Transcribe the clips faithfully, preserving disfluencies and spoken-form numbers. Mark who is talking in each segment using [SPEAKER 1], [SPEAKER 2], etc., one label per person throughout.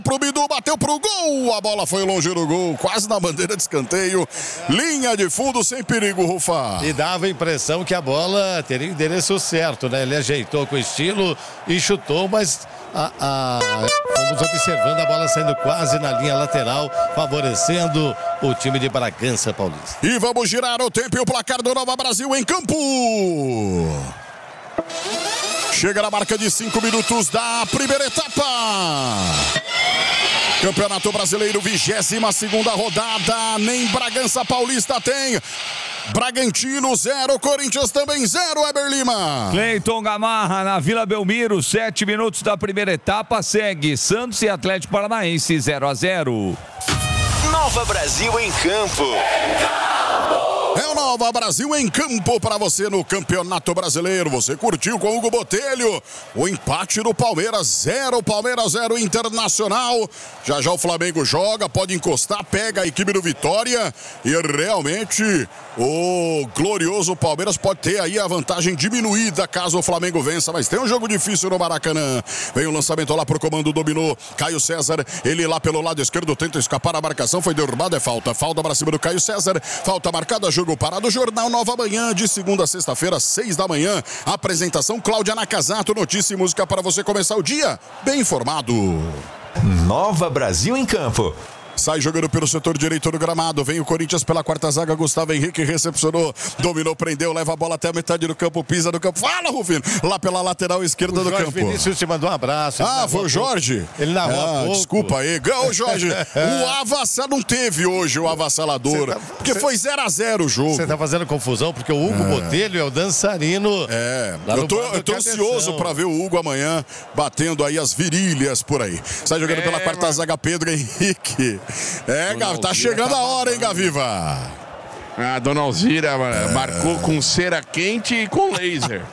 [SPEAKER 1] Pro Bidu, bateu pro gol, a bola foi longe do gol, quase na bandeira de escanteio, linha de fundo sem perigo, Rufa.
[SPEAKER 2] E dava a impressão que a bola teria o endereço certo, né? Ele ajeitou com estilo e chutou, mas a, a... fomos observando a bola saindo quase na linha lateral, favorecendo o time de Bragança Paulista.
[SPEAKER 1] E vamos girar o tempo e o placar do Nova Brasil em campo. Chega na marca de cinco minutos da primeira etapa. Campeonato Brasileiro, vigésima segunda rodada. Nem Bragança Paulista tem. Bragantino zero, Corinthians também zero, Eber Lima.
[SPEAKER 3] Cleiton Gamarra na Vila Belmiro, sete minutos da primeira etapa. Segue Santos e Atlético Paranaense zero a zero.
[SPEAKER 4] Nova Brasil em campo.
[SPEAKER 1] É o Nova Brasil em campo para você no Campeonato Brasileiro. Você curtiu com Hugo Botelho o empate do Palmeiras, zero Palmeiras, zero Internacional. Já já o Flamengo joga, pode encostar, pega a equipe do Vitória e realmente o glorioso Palmeiras pode ter aí a vantagem diminuída caso o Flamengo vença, mas tem um jogo difícil no Maracanã. Vem o lançamento lá pro comando, dominou Caio César, ele lá pelo lado esquerdo tenta escapar a marcação, foi derrubado, é falta, falta para cima do Caio César, falta marcada, jogo parado. Jornal Nova Manhã, de segunda a sexta-feira, seis da manhã. Apresentação Cláudia Nakazato, notícia e música para você começar o dia bem informado.
[SPEAKER 4] Nova Brasil em campo.
[SPEAKER 1] Sai jogando pelo setor direito do gramado. Vem o Corinthians pela quarta zaga. Gustavo Henrique recepcionou, dominou, prendeu, leva a bola até a metade do campo, pisa no campo. Fala, Rufino! Lá pela lateral esquerda
[SPEAKER 2] o
[SPEAKER 1] do
[SPEAKER 2] Jorge
[SPEAKER 1] campo.
[SPEAKER 2] Vinícius te mandou um abraço.
[SPEAKER 1] Ah, foi o Jorge?
[SPEAKER 2] Ele narrou
[SPEAKER 1] ah,
[SPEAKER 2] pouco.
[SPEAKER 1] Desculpa aí. Ô, Jorge, o Avassa não teve hoje o avassalador. Tá, porque cê, foi zero a zero o jogo.
[SPEAKER 2] Você tá fazendo confusão porque o Hugo é. Botelho é o dançarino.
[SPEAKER 1] É, eu tô, eu tô ansioso pra ver o Hugo amanhã batendo aí as virilhas por aí. Sai jogando é, pela quarta mano. zaga, Pedro Henrique. É, Gavi, tá chegando tá a hora, hein, Gaviva?
[SPEAKER 5] A Dona Alzira é. marcou com cera quente e com laser.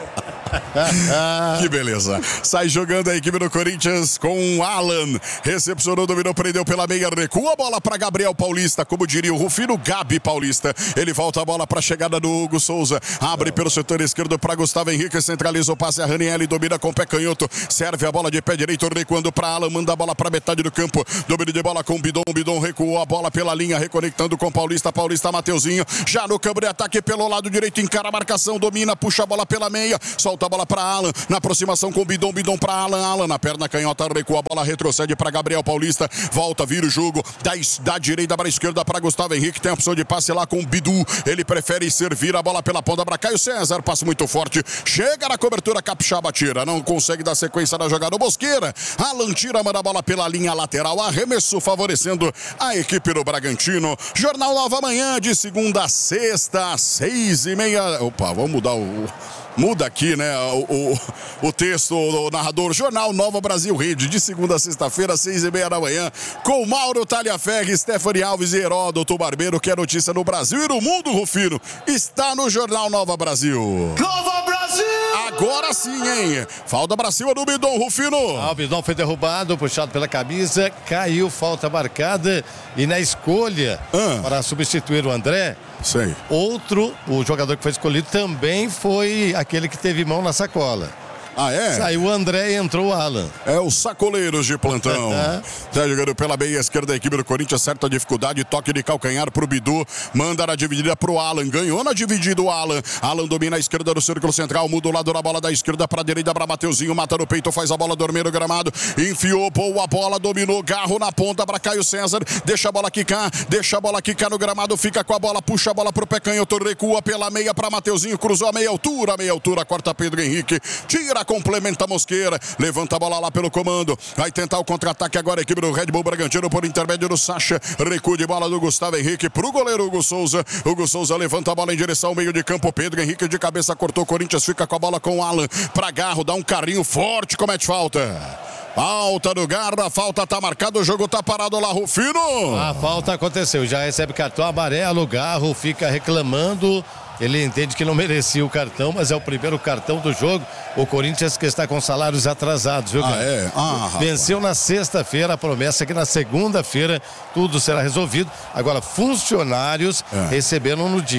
[SPEAKER 1] Que beleza. Sai jogando a equipe do Corinthians com Alan. Recepcionou, dominou, prendeu pela meia, recua a bola para Gabriel Paulista, como diria o Rufino, Gabi Paulista. Ele volta a bola para a chegada do Hugo Souza. Abre pelo setor esquerdo para Gustavo Henrique, centraliza o passe a Raniel, domina com o pé canhoto, serve a bola de pé direito, recuando para Alan, manda a bola para metade do campo. Domínio de bola com Bidon, Bidon recuou a bola pela linha, reconectando com Paulista, Paulista, Mateuzinho, já no campo de ataque pelo lado direito, encara a marcação, domina, puxa a bola pela meia, solta a bola para Alan, na aproximação com Bidon, Bidon para Alan, Alan na perna canhota, recua a bola, retrocede para Gabriel Paulista, volta, vira o jogo, da, da direita para a esquerda para Gustavo Henrique, tem a opção de passe lá com Bidu, ele prefere servir a bola pela ponta para Caio César, passe muito forte, chega na cobertura, Capixaba tira, não consegue dar sequência na jogada, o Bosqueira, Alan tira, manda a bola pela linha lateral, arremesso favorecendo a equipe do Bragantino. Jornal Nova Manhã, de segunda a sexta, seis e meia, opa, vamos mudar o... Muda aqui, né, o, o, o texto, o narrador. Jornal Nova Brasil Rede, de segunda a sexta-feira, seis e meia da manhã, com Mauro Talhaferri, Stephanie Alves e Heródoto Barbeiro, que é notícia no Brasil e no mundo, Rufino. Está no Jornal Nova Brasil.
[SPEAKER 2] Nova Brasil!
[SPEAKER 1] Agora sim, hein? Falta pra cima do Bidon, Rufino.
[SPEAKER 2] Ah, o Bidon foi derrubado, puxado pela camisa, caiu, falta marcada. E na escolha ah. para substituir o André,
[SPEAKER 1] Sei.
[SPEAKER 2] outro, o jogador que foi escolhido também foi aquele que teve mão na sacola.
[SPEAKER 1] Ah, é?
[SPEAKER 2] Saiu o André e entrou o Alan.
[SPEAKER 1] É os sacoleiros de plantão. Tá jogando pela meia esquerda da equipe do Corinthians, certa dificuldade, toque de calcanhar pro Bidu, manda na dividida pro Alan, ganhou na dividida o Alan. Alan domina a esquerda do círculo central, muda o lado da bola da esquerda pra direita pra Mateuzinho, mata no peito, faz a bola dormir no gramado, enfiou, boa bola, dominou, Garro na ponta pra Caio César, deixa a bola quicar, deixa a bola quicar no gramado, fica com a bola, puxa a bola pro pé canhoto, recua pela meia pra Mateuzinho, cruzou a meia altura, meia altura, corta Pedro Henrique, tira, complementa a Mosqueira, levanta a bola lá pelo comando, vai tentar o contra-ataque agora a equipe do Red Bull Bragantino por intermédio do Sacha, recuo de bola do Gustavo Henrique pro goleiro Hugo Souza, Hugo Souza levanta a bola em direção ao meio de campo, Pedro Henrique de cabeça cortou, Corinthians fica com a bola com o Alan, pra Garro, dá um carrinho forte, comete falta. Falta do Garra, falta tá marcado, o jogo tá parado lá, Rufino.
[SPEAKER 2] A falta aconteceu, já recebe cartão amarelo, o Garro fica reclamando. Ele entende que não merecia o cartão, mas é o primeiro cartão do jogo. O Corinthians que está com salários atrasados, viu?
[SPEAKER 1] Ah, é? Ah,
[SPEAKER 2] venceu na sexta-feira, a promessa é que na segunda-feira tudo será resolvido. Agora, funcionários é. receberam no dia.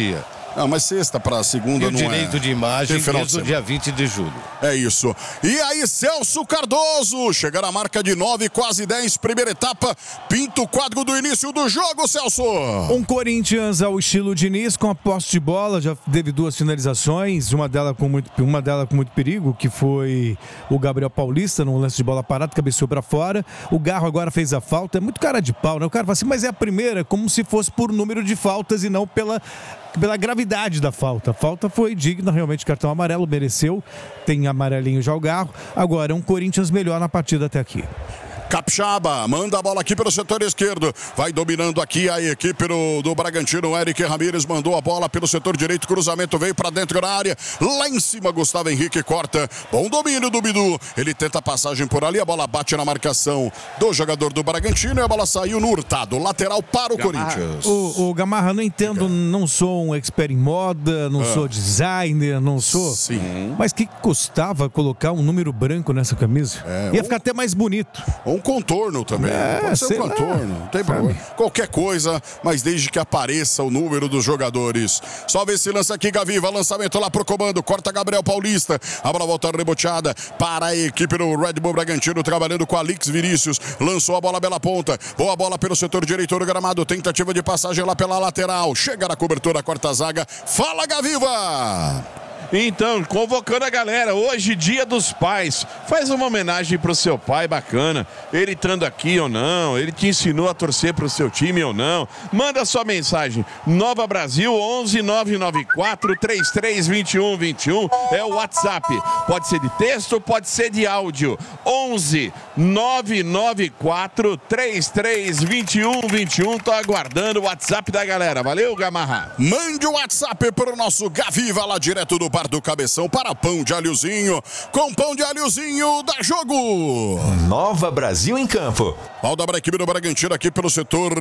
[SPEAKER 1] Não, mas sexta para segunda
[SPEAKER 2] E o
[SPEAKER 1] não
[SPEAKER 2] direito
[SPEAKER 1] é.
[SPEAKER 2] de imagem
[SPEAKER 1] Tem final de
[SPEAKER 2] desde o dia vinte de julho.
[SPEAKER 1] É isso. E aí, Celso Cardoso, chega na marca de nove, quase dez, primeira etapa, pinta o quadro do início do jogo, Celso.
[SPEAKER 6] Um Corinthians ao estilo Diniz, com a posse de bola, já teve duas finalizações, uma delas com muito, uma dela com muito perigo, que foi o Gabriel Paulista, num lance de bola parada, cabeceou para fora. O Garro agora fez a falta, é muito cara de pau, né? O cara fala assim, mas é a primeira, como se fosse por número de faltas e não pela... pela gravidade da falta. A falta foi digna, realmente, cartão amarelo, mereceu. Tem amarelinho já o Garro. Agora, um Corinthians melhor na partida até aqui.
[SPEAKER 1] Capixaba, manda a bola aqui pelo setor esquerdo, vai dominando aqui a equipe do, do Bragantino. Eric Ramírez mandou a bola pelo setor direito, cruzamento veio para dentro da área, lá em cima Gustavo Henrique corta, bom domínio do Bidu, ele tenta a passagem por ali, a bola bate na marcação do jogador do Bragantino e a bola saiu no Hurtado, lateral para o
[SPEAKER 6] Gamarra.
[SPEAKER 1] Corinthians.
[SPEAKER 6] O, o Gamarra, não entendo, não sou um expert em moda, não ah. sou designer, não sou...
[SPEAKER 1] Sim.
[SPEAKER 6] Mas que custava colocar um número branco nessa camisa? É, Ia um... ficar até mais bonito.
[SPEAKER 1] Um contorno também, é, pode ser um contorno, lá. Não tem problema. Qualquer coisa, mas desde que apareça o número dos jogadores. Só vê esse lance aqui, Gaviva, lançamento lá pro comando, corta Gabriel Paulista, a bola volta reboteada para a equipe do Red Bull Bragantino, trabalhando com Alix Vinícius, lançou a bola bela ponta, boa bola pelo setor direito do gramado, tentativa de passagem lá pela lateral, chega na cobertura, quarta zaga, fala Gaviva!
[SPEAKER 5] Então, convocando a galera, hoje dia dos pais, faz uma homenagem pro seu pai bacana, ele estando aqui ou não, ele te ensinou a torcer pro seu time ou não, manda sua mensagem, Nova Brasil onze nove nove quatro três três dois um dois um, é o WhatsApp, pode ser de texto, pode ser de áudio, onze nove nove quatro três três dois um dois um, tô aguardando o WhatsApp da galera, valeu Gamarra?
[SPEAKER 1] Mande o WhatsApp pro nosso Gaviva lá direto do do Cabeção para pão de alhozinho, com pão de alhozinho da jogo.
[SPEAKER 4] Nova Brasil em campo.
[SPEAKER 1] Falta para a equipe do Bragantino aqui pelo setor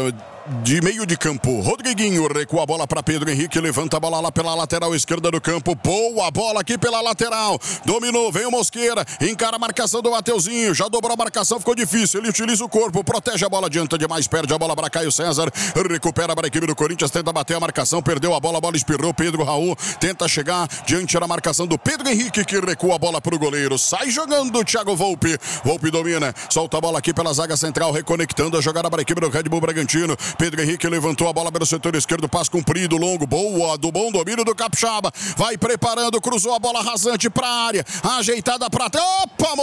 [SPEAKER 1] de meio de campo. Rodriguinho recua a bola para Pedro Henrique, levanta a bola lá pela lateral esquerda do campo. Boa bola aqui pela lateral. Dominou, vem o Mosqueira, encara a marcação do Mateuzinho, já dobrou a marcação, ficou difícil. Ele utiliza o corpo, protege a bola, adianta demais, perde a bola para Caio César. Recupera para a equipe do Corinthians, tenta bater a marcação, perdeu a bola, a bola espirrou. Pedro Raul tenta chegar diante da marcação do Pedro Henrique, que recua a bola para o goleiro. Sai jogando o Thiago Volpe. Volpe domina, solta a bola aqui pela zaga central, reconectando a jogada para a equipe do Red Bull Bragantino. Pedro Henrique levantou a bola pelo setor esquerdo, passe comprido, longo, boa, do bom domínio do Capixaba. Vai preparando, cruzou a bola rasante para a área, ajeitada para... Opa,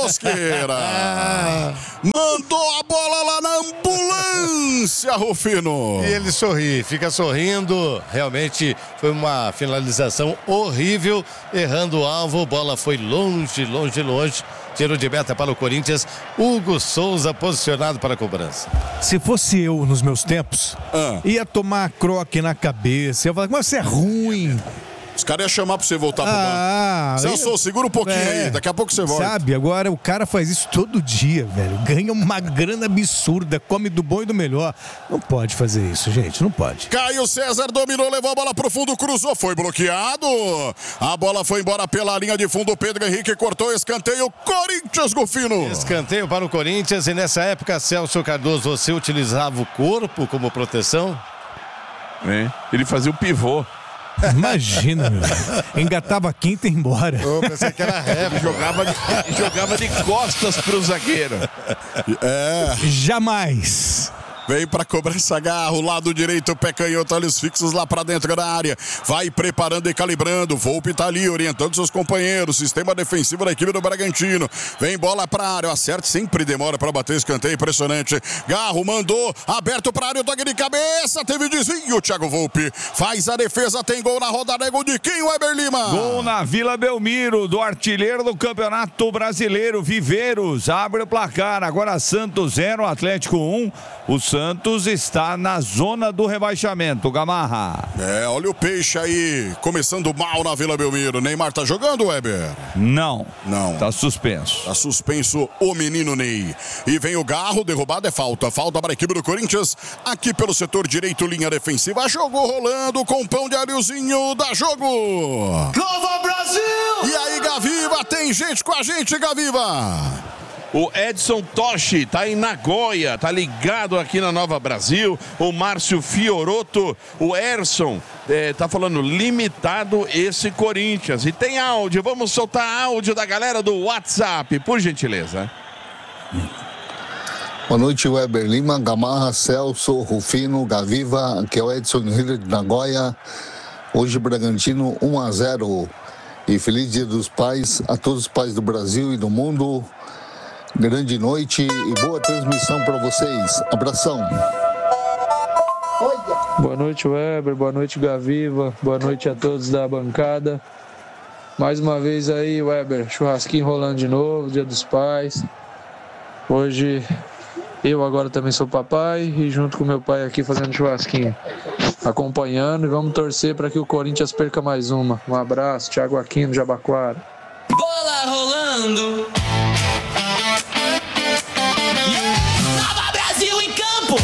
[SPEAKER 1] Mosqueira! Mandou a bola lá na ambulância, Rufino.
[SPEAKER 2] E ele sorri, fica sorrindo. Realmente foi uma finalização horrível, errando o alvo, bola foi longe, longe, longe. Tiro de meta para o Corinthians, Hugo Souza posicionado para a cobrança.
[SPEAKER 6] Se fosse eu nos meus tempos, ah. ia tomar croque na cabeça, ia falar, mas você é ruim.
[SPEAKER 1] Os caras iam chamar pra você voltar pro
[SPEAKER 6] ah,
[SPEAKER 1] banco. Celso, eu... segura um pouquinho é, aí, daqui a pouco você volta.
[SPEAKER 6] Sabe, agora o cara faz isso todo dia, velho. Ganha uma grana absurda, come do bom e do melhor. Não pode fazer isso, gente, não pode.
[SPEAKER 1] Caio César dominou, levou a bola pro fundo, cruzou, foi bloqueado. A bola foi embora pela linha de fundo, Pedro Henrique cortou, escanteio, Corinthians, Rufino.
[SPEAKER 2] Escanteio para o Corinthians e nessa época, Celso Cardoso, você utilizava o corpo como proteção?
[SPEAKER 5] É, ele fazia o pivô.
[SPEAKER 6] Imagina, meu. Engatava a quinta e ia embora.
[SPEAKER 2] Eu pensei que era rap.
[SPEAKER 5] Jogava de, jogava de costas pro zagueiro.
[SPEAKER 1] É.
[SPEAKER 6] Jamais.
[SPEAKER 1] Vem para cobrança, Garro, lado direito, pé canhoto, olhos fixos lá para dentro da área. Vai preparando e calibrando. Volpe tá ali, orientando seus companheiros. Sistema defensivo da equipe do Bragantino. Vem bola para área, o acerto sempre demora para bater escanteio, impressionante. Garro mandou, aberto para área, o toque de cabeça, teve desvio. Thiago Volpe faz a defesa, tem gol na rodada, é gol de quem, Weber Lima?
[SPEAKER 3] Gol na Vila Belmiro, do artilheiro do Campeonato Brasileiro, Viveiros. Abre o placar, agora Santos zero, Atlético um. O Santos está na zona do rebaixamento, Gamarra.
[SPEAKER 1] É, olha o peixe aí, começando mal na Vila Belmiro. Neymar tá jogando, Weber?
[SPEAKER 3] Não.
[SPEAKER 1] Não.
[SPEAKER 3] Tá suspenso.
[SPEAKER 1] Tá suspenso o menino Ney. E vem o Garro, derrubada é falta. Falta para a equipe do Corinthians, aqui pelo setor direito, linha defensiva. Jogou rolando com pão de alhozinho da jogo.
[SPEAKER 7] Nova Brasil!
[SPEAKER 1] E aí, Gaviva, tem gente com a gente, Gaviva.
[SPEAKER 5] O Edson Toshi tá em Nagoya, tá ligado aqui na Nova Brasil. O Márcio Fioroto, o Erson, é, tá falando limitado esse Corinthians. E tem áudio, vamos soltar áudio da galera do WhatsApp, por gentileza.
[SPEAKER 7] Boa noite, Weber Lima, Gamarra, Celso, Rufino, Gaviva, aqui é o Edson Rio de Nagoya. Hoje Bragantino um a zero. E feliz Dia dos Pais a todos os pais do Brasil e do mundo. Grande noite e boa transmissão para vocês. Abração.
[SPEAKER 8] Boa noite, Weber. Boa noite, Gaviva. Boa noite a todos da bancada. Mais uma vez aí, Weber, churrasquinho rolando de novo, Dia dos Pais. Hoje eu agora também sou papai e junto com meu pai aqui fazendo churrasquinho, acompanhando, e vamos torcer para que o Corinthians perca mais uma. Um abraço, Thiago Aquino, Jabaquara.
[SPEAKER 9] Bola rolando. Nova Brasil em campo.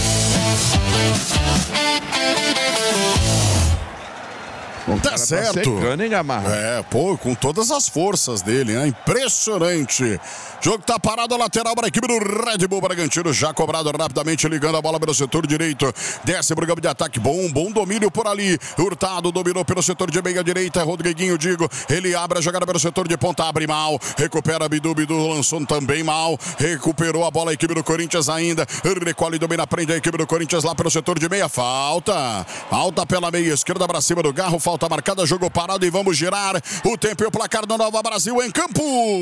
[SPEAKER 1] Tá certo.
[SPEAKER 5] Tá secando, hein, Gamarra?
[SPEAKER 1] É, pô, com todas as forças dele, né? Impressionante. Jogo tá parado, a lateral para a equipe do Red Bull Bragantino, já cobrado rapidamente, ligando a bola pelo setor direito. Desce pro campo de ataque, bom, bom domínio por ali. Hurtado dominou pelo setor de meia direita, Rodriguinho, digo, ele abre a jogada pelo setor de ponta, abre mal, recupera Bidu, Bidu lançou também mal, recuperou a bola a equipe do Corinthians ainda, recolhe, domina, prende a equipe do Corinthians lá pelo setor de meia, falta, falta pela meia esquerda para cima do Garro, falta marcada, jogo parado e vamos girar o tempo e o placar do Nova Brasil em campo.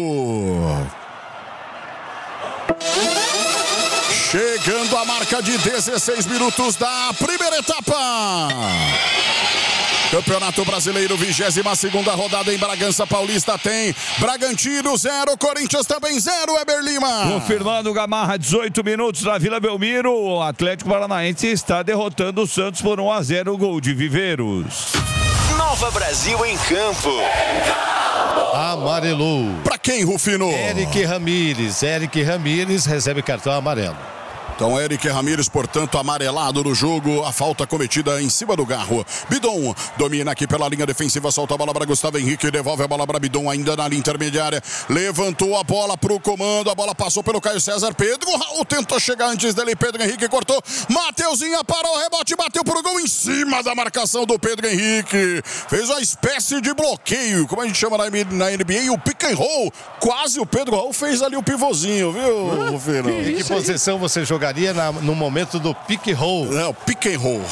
[SPEAKER 1] Chegando a marca de dezesseis minutos da primeira etapa. Campeonato Brasileiro, vigésima segunda rodada em Bragança Paulista, tem Bragantino zero, Corinthians também zero, Weber Lima.
[SPEAKER 3] Confirmando o Gamarra, dezoito minutos na Vila Belmiro, o Atlético Paranaense está derrotando o Santos por um a zero, gol de Viveiros.
[SPEAKER 4] Nova Brasil em campo.
[SPEAKER 2] Amarelou.
[SPEAKER 1] Pra quem, Rufino?
[SPEAKER 2] Eric Ramírez. Eric Ramírez recebe cartão amarelo.
[SPEAKER 1] Então, Eric Ramírez, portanto, amarelado no jogo. A falta cometida em cima do Garro. Bidon domina aqui pela linha defensiva. Solta a bola para Gustavo Henrique. Devolve a bola para Bidon ainda na linha intermediária. Levantou a bola para o comando. A bola passou pelo Caio César. Pedro Raul tentou chegar antes dele. Pedro Henrique cortou. Mateuzinha parou o rebote. Bateu pro gol em cima da marcação do Pedro Henrique. Fez uma espécie de bloqueio. Como a gente chama na N B A, o pick and roll. Quase o Pedro Raul fez ali o pivôzinho, viu, Rufino?
[SPEAKER 2] Em que posição você jogaria Na, no momento do pick roll?
[SPEAKER 1] Não, pick and roll.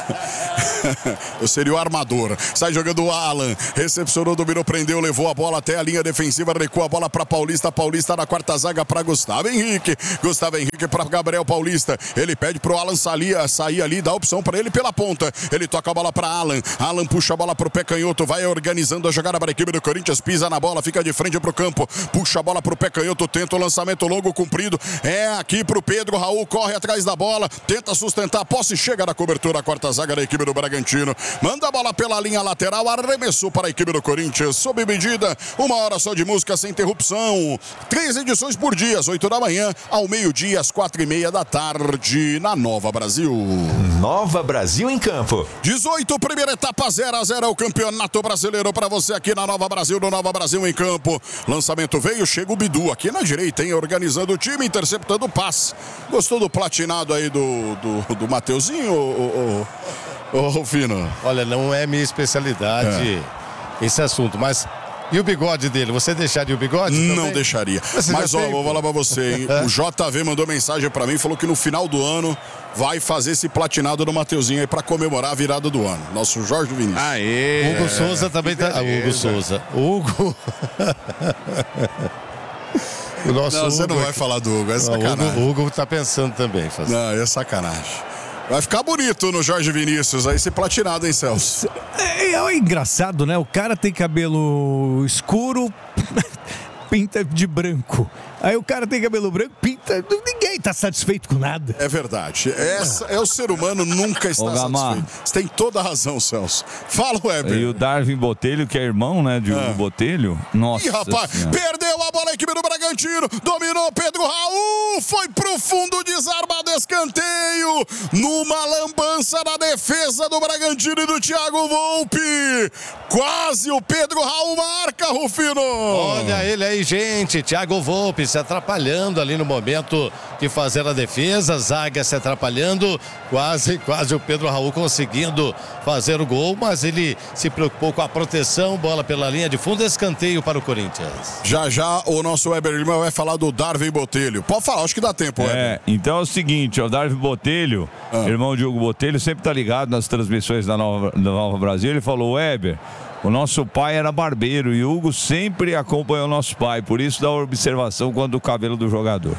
[SPEAKER 1] Eu seria o armador. Sai jogando o Alan. Recepcionou, dominou, prendeu, levou a bola até a linha defensiva, recua a bola para Paulista. Paulista na quarta zaga para Gustavo Henrique. Gustavo Henrique para Gabriel Paulista. Ele pede pro Alan sair, sair ali, dá opção para ele pela ponta. Ele toca a bola para Alan. Alan puxa a bola pro pé canhoto, vai organizando a jogada para a equipe do Corinthians. Pisa na bola, fica de frente pro campo. Puxa a bola pro pé canhoto, tenta o lançamento longo, comprido. É aqui pro Pedro Raul. Corre atrás da bola, tenta sustentar a posse, chega na cobertura, a quarta zaga da equipe do Bragantino, manda a bola pela linha lateral, arremessou para a equipe do Corinthians, sob medida, uma hora só de música sem interrupção, três edições por dia, às oito da manhã, ao meio-dia, às quatro e meia da tarde, na Nova Brasil.
[SPEAKER 4] Nova Brasil em campo.
[SPEAKER 1] dezoito, primeira etapa, zero a zero, é o Campeonato Brasileiro para você aqui na Nova Brasil, no Nova Brasil em campo. Lançamento veio, chega o Bidu aqui na direita, hein, organizando o time, interceptando o passe. Gostou do platinado aí do, do, do Mateuzinho, ô, ô, ô, Rufino?
[SPEAKER 2] Olha, não é minha especialidade é. esse assunto, mas... E o bigode dele? Você deixaria o bigode?
[SPEAKER 1] Não
[SPEAKER 2] também?
[SPEAKER 1] deixaria.
[SPEAKER 2] Mas,
[SPEAKER 1] Mas ó,
[SPEAKER 2] tem...
[SPEAKER 1] vou falar pra você, hein? O J V mandou mensagem pra mim, falou que no final do ano vai fazer esse platinado do Mateuzinho aí pra comemorar a virada do ano. Nosso Jorge Vinícius.
[SPEAKER 5] Aê!
[SPEAKER 2] Hugo Souza também tá... Ah, Hugo Souza. Hugo...
[SPEAKER 1] O nosso não, você Hugo não vai falar do Hugo, é sacanagem.
[SPEAKER 2] O Hugo, Hugo tá pensando também. Fazer.
[SPEAKER 1] Não, é sacanagem. Vai ficar bonito no Jorge Vinícius aí, esse platinado, hein, Celso?
[SPEAKER 6] É, é engraçado, né? O cara tem cabelo escuro, pinta de branco. Aí o cara tem cabelo branco, pinta... Ninguém tá satisfeito com nada.
[SPEAKER 1] É verdade. Essa, é o ser humano nunca está satisfeito. Você tem toda a razão, Celso. Fala, Weber.
[SPEAKER 3] E o Darwin Botelho, que é irmão, né, de Hugo ah. Botelho. Nossa.
[SPEAKER 1] Ih, rapaz, perdeu a bola a equipe do Bragantino. Dominou Pedro Raul. Foi pro fundo, desarmado. de escanteio, numa lambança na defesa do Bragantino e do Thiago Volpi. Quase o Pedro Raul marca, Rufino.
[SPEAKER 2] Olha ele aí, gente. Thiago Volpi se atrapalhando ali no momento de fazer a defesa. Zaga se atrapalhando. Quase, quase o Pedro Raul conseguindo fazer o gol, mas ele se preocupou com a proteção. Bola pela linha de fundo, escanteio para o Corinthians.
[SPEAKER 1] Já já o nosso Weber Lima vai falar do Darwin Botelho. Pode falar, acho que dá tempo, Weber.
[SPEAKER 3] É, então é o seguinte, o Darwin Botelho, ah. irmão Diogo Botelho, sempre tá ligado nas transmissões da Nova, da Nova Brasil. Ele falou: Weber, o nosso pai era barbeiro e o Hugo sempre acompanhou o nosso pai, por isso dá observação quanto do cabelo do jogador.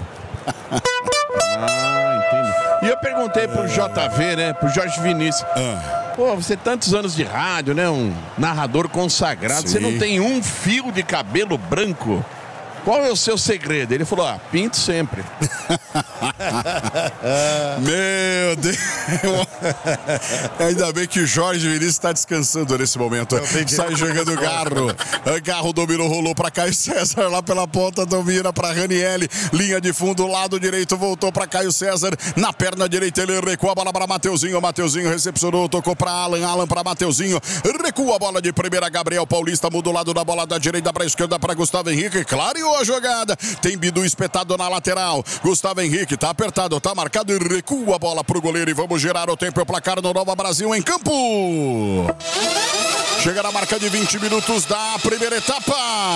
[SPEAKER 5] Ah, entendi. E eu perguntei pro J V, né, pro Jorge Vinícius. Ah. Pô, você tantos anos de rádio, né, um narrador consagrado, Sim. você não tem um fio de cabelo branco? Qual é o seu segredo? Ele falou: ah, pinto sempre.
[SPEAKER 1] Meu Deus. Ainda bem que o Jorge Vinícius está descansando nesse momento. Sai jogando Garro. Garro dominou, rolou para Caio César lá pela ponta, domina para Ranielli. Linha de fundo, lado direito, voltou para Caio César. Na perna direita ele recua a bola para Mateuzinho. Mateuzinho recepcionou, tocou para Alan. Alan para Mateuzinho. Recua a bola de primeira, Gabriel Paulista. Muda o lado da bola da direita para a esquerda para Gustavo Henrique. Clareou a jogada. Tem Bidu espetado na lateral. Gustavo Henrique tá apertado, tá marcado e recua a bola pro goleiro. E vamos girar o tempo e o placar no Nova Brasil em campo. Chega na marca de vinte minutos da primeira etapa.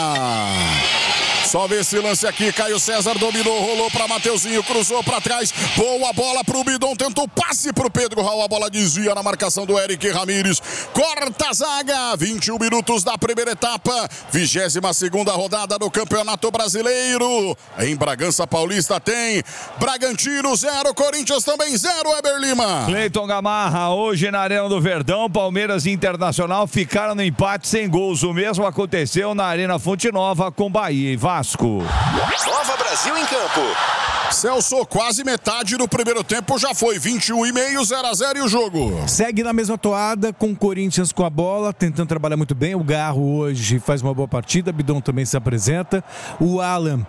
[SPEAKER 1] Só vê esse lance aqui. Caio César dominou, rolou para Mateuzinho, cruzou para trás. Boa bola pro Bidon, tentou passe pro Pedro Raul. A bola desvia na marcação do Eric Ramírez. Corta a zaga. vinte e um minutos da primeira etapa. vigésima segunda rodada do Campeonato Brasileiro. Em Bragança Paulista tem Bragantino zero, Corinthians também zero, Weber Lima.
[SPEAKER 3] Cleiton Gamarra, hoje na Arena do Verdão, Palmeiras e Internacional ficaram no empate sem gols. O mesmo aconteceu na Arena Fonte Nova com Bahia e Vasco.
[SPEAKER 4] Nova Brasil em campo.
[SPEAKER 1] Celso, quase metade do primeiro tempo já foi, vinte e um e meio, zero a zero e o jogo.
[SPEAKER 6] Segue na mesma toada, com o Corinthians com a bola, tentando trabalhar muito bem. O Garro hoje faz uma boa partida, Bidon também se apresenta. O Alan,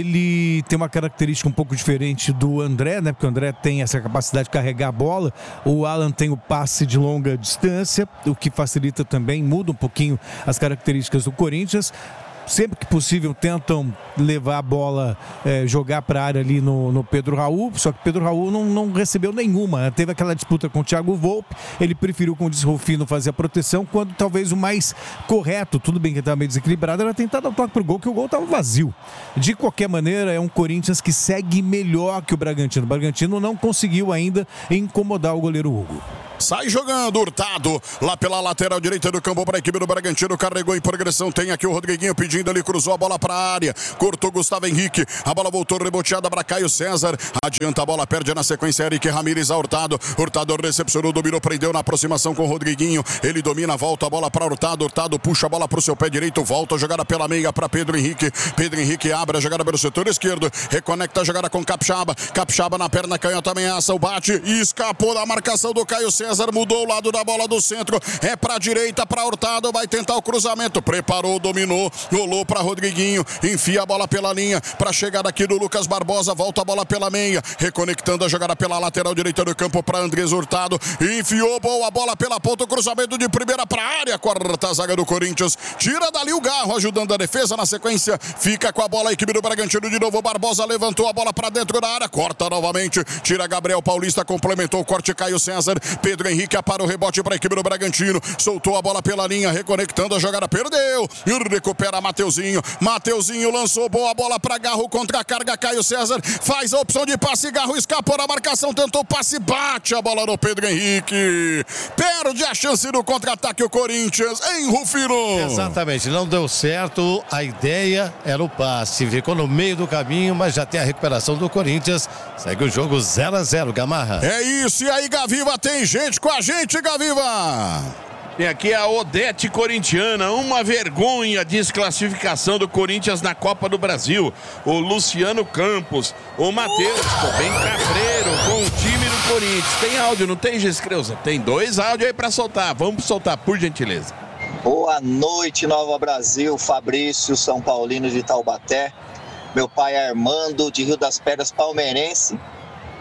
[SPEAKER 6] ele tem uma característica um pouco diferente do André, né? Porque o André tem essa capacidade de carregar a bola. O Alan tem o passe de longa distância, o que facilita também, muda um pouquinho as características do Corinthians. Sempre que possível tentam levar a bola, é, jogar para a área ali no, no Pedro Raul, só que Pedro Raul não, não recebeu nenhuma. Teve aquela disputa com o Thiago Volpi, ele preferiu, como disse Rufino, fazer a proteção, quando talvez o mais correto, tudo bem que estava meio desequilibrado, era tentar dar o toque pro gol, que o gol estava vazio. De qualquer maneira, é um Corinthians que segue melhor que o Bragantino. O Bragantino não conseguiu ainda incomodar o goleiro Hugo.
[SPEAKER 1] Sai jogando, Hurtado, lá pela lateral direita do campo para a equipe do Bragantino, carregou em progressão, tem aqui o Rodriguinho pedindo ali, cruzou a bola para a área, cortou Gustavo Henrique, a bola voltou reboteada para Caio César, adianta a bola, perde na sequência Eric Ramírez a Hurtado, Hurtado recepcionou, dominou, prendeu na aproximação com o Rodriguinho, ele domina, volta a bola para Hurtado, Hurtado puxa a bola para o seu pé direito, volta a jogada pela meia para Pedro Henrique, Pedro Henrique abre a jogada pelo setor esquerdo, reconecta a jogada com Capixaba, Capixaba na perna canhota, ameaça o bate, e escapou da marcação do Caio César. César mudou o lado da bola do centro, é pra direita, pra Hurtado, vai tentar o cruzamento, preparou, dominou, rolou pra Rodriguinho, enfia a bola pela linha, pra chegada aqui do Lucas Barbosa, volta a bola pela meia, reconectando a jogada pela lateral direita do campo pra Andrés Hurtado, enfiou boa bola pela ponta, o cruzamento de primeira pra área, corta a zaga do Corinthians, tira dali o Garro, ajudando a defesa, na sequência, fica com a bola a equipe do Bragantino de novo, Barbosa levantou a bola pra dentro da área, corta novamente, tira Gabriel Paulista, complementou o corte, Caio César, Pedro Henrique para o rebote para a equipe do Bragantino, soltou a bola pela linha, reconectando a jogada, perdeu, e recupera Mateuzinho, Mateuzinho lançou boa bola para Garro, contra a carga, Caio César, faz a opção de passe, Garro escapou da marcação, tentou passe, bate a bola no Pedro Henrique, perde a chance do contra-ataque o Corinthians, em Rufino.
[SPEAKER 2] Exatamente, não deu certo, a ideia era o passe, ficou no meio do caminho, mas já tem a recuperação do Corinthians, segue o jogo zero a zero, Gamarra.
[SPEAKER 1] É isso, e aí Gaviva, tem gente com a gente, Gaviva.
[SPEAKER 5] Tem aqui a Odete corintiana, uma vergonha, desclassificação do Corinthians na Copa do Brasil. O Luciano Campos, o Matheus, ficou bem cabreiro com o time do Corinthians. Tem áudio, não tem, Giscreuza? Tem dois áudios aí pra soltar, vamos soltar, por gentileza.
[SPEAKER 10] Boa noite, Nova Brasil, Fabrício, São Paulino de Taubaté. Meu pai é Armando, de Rio das Pedras, palmeirense.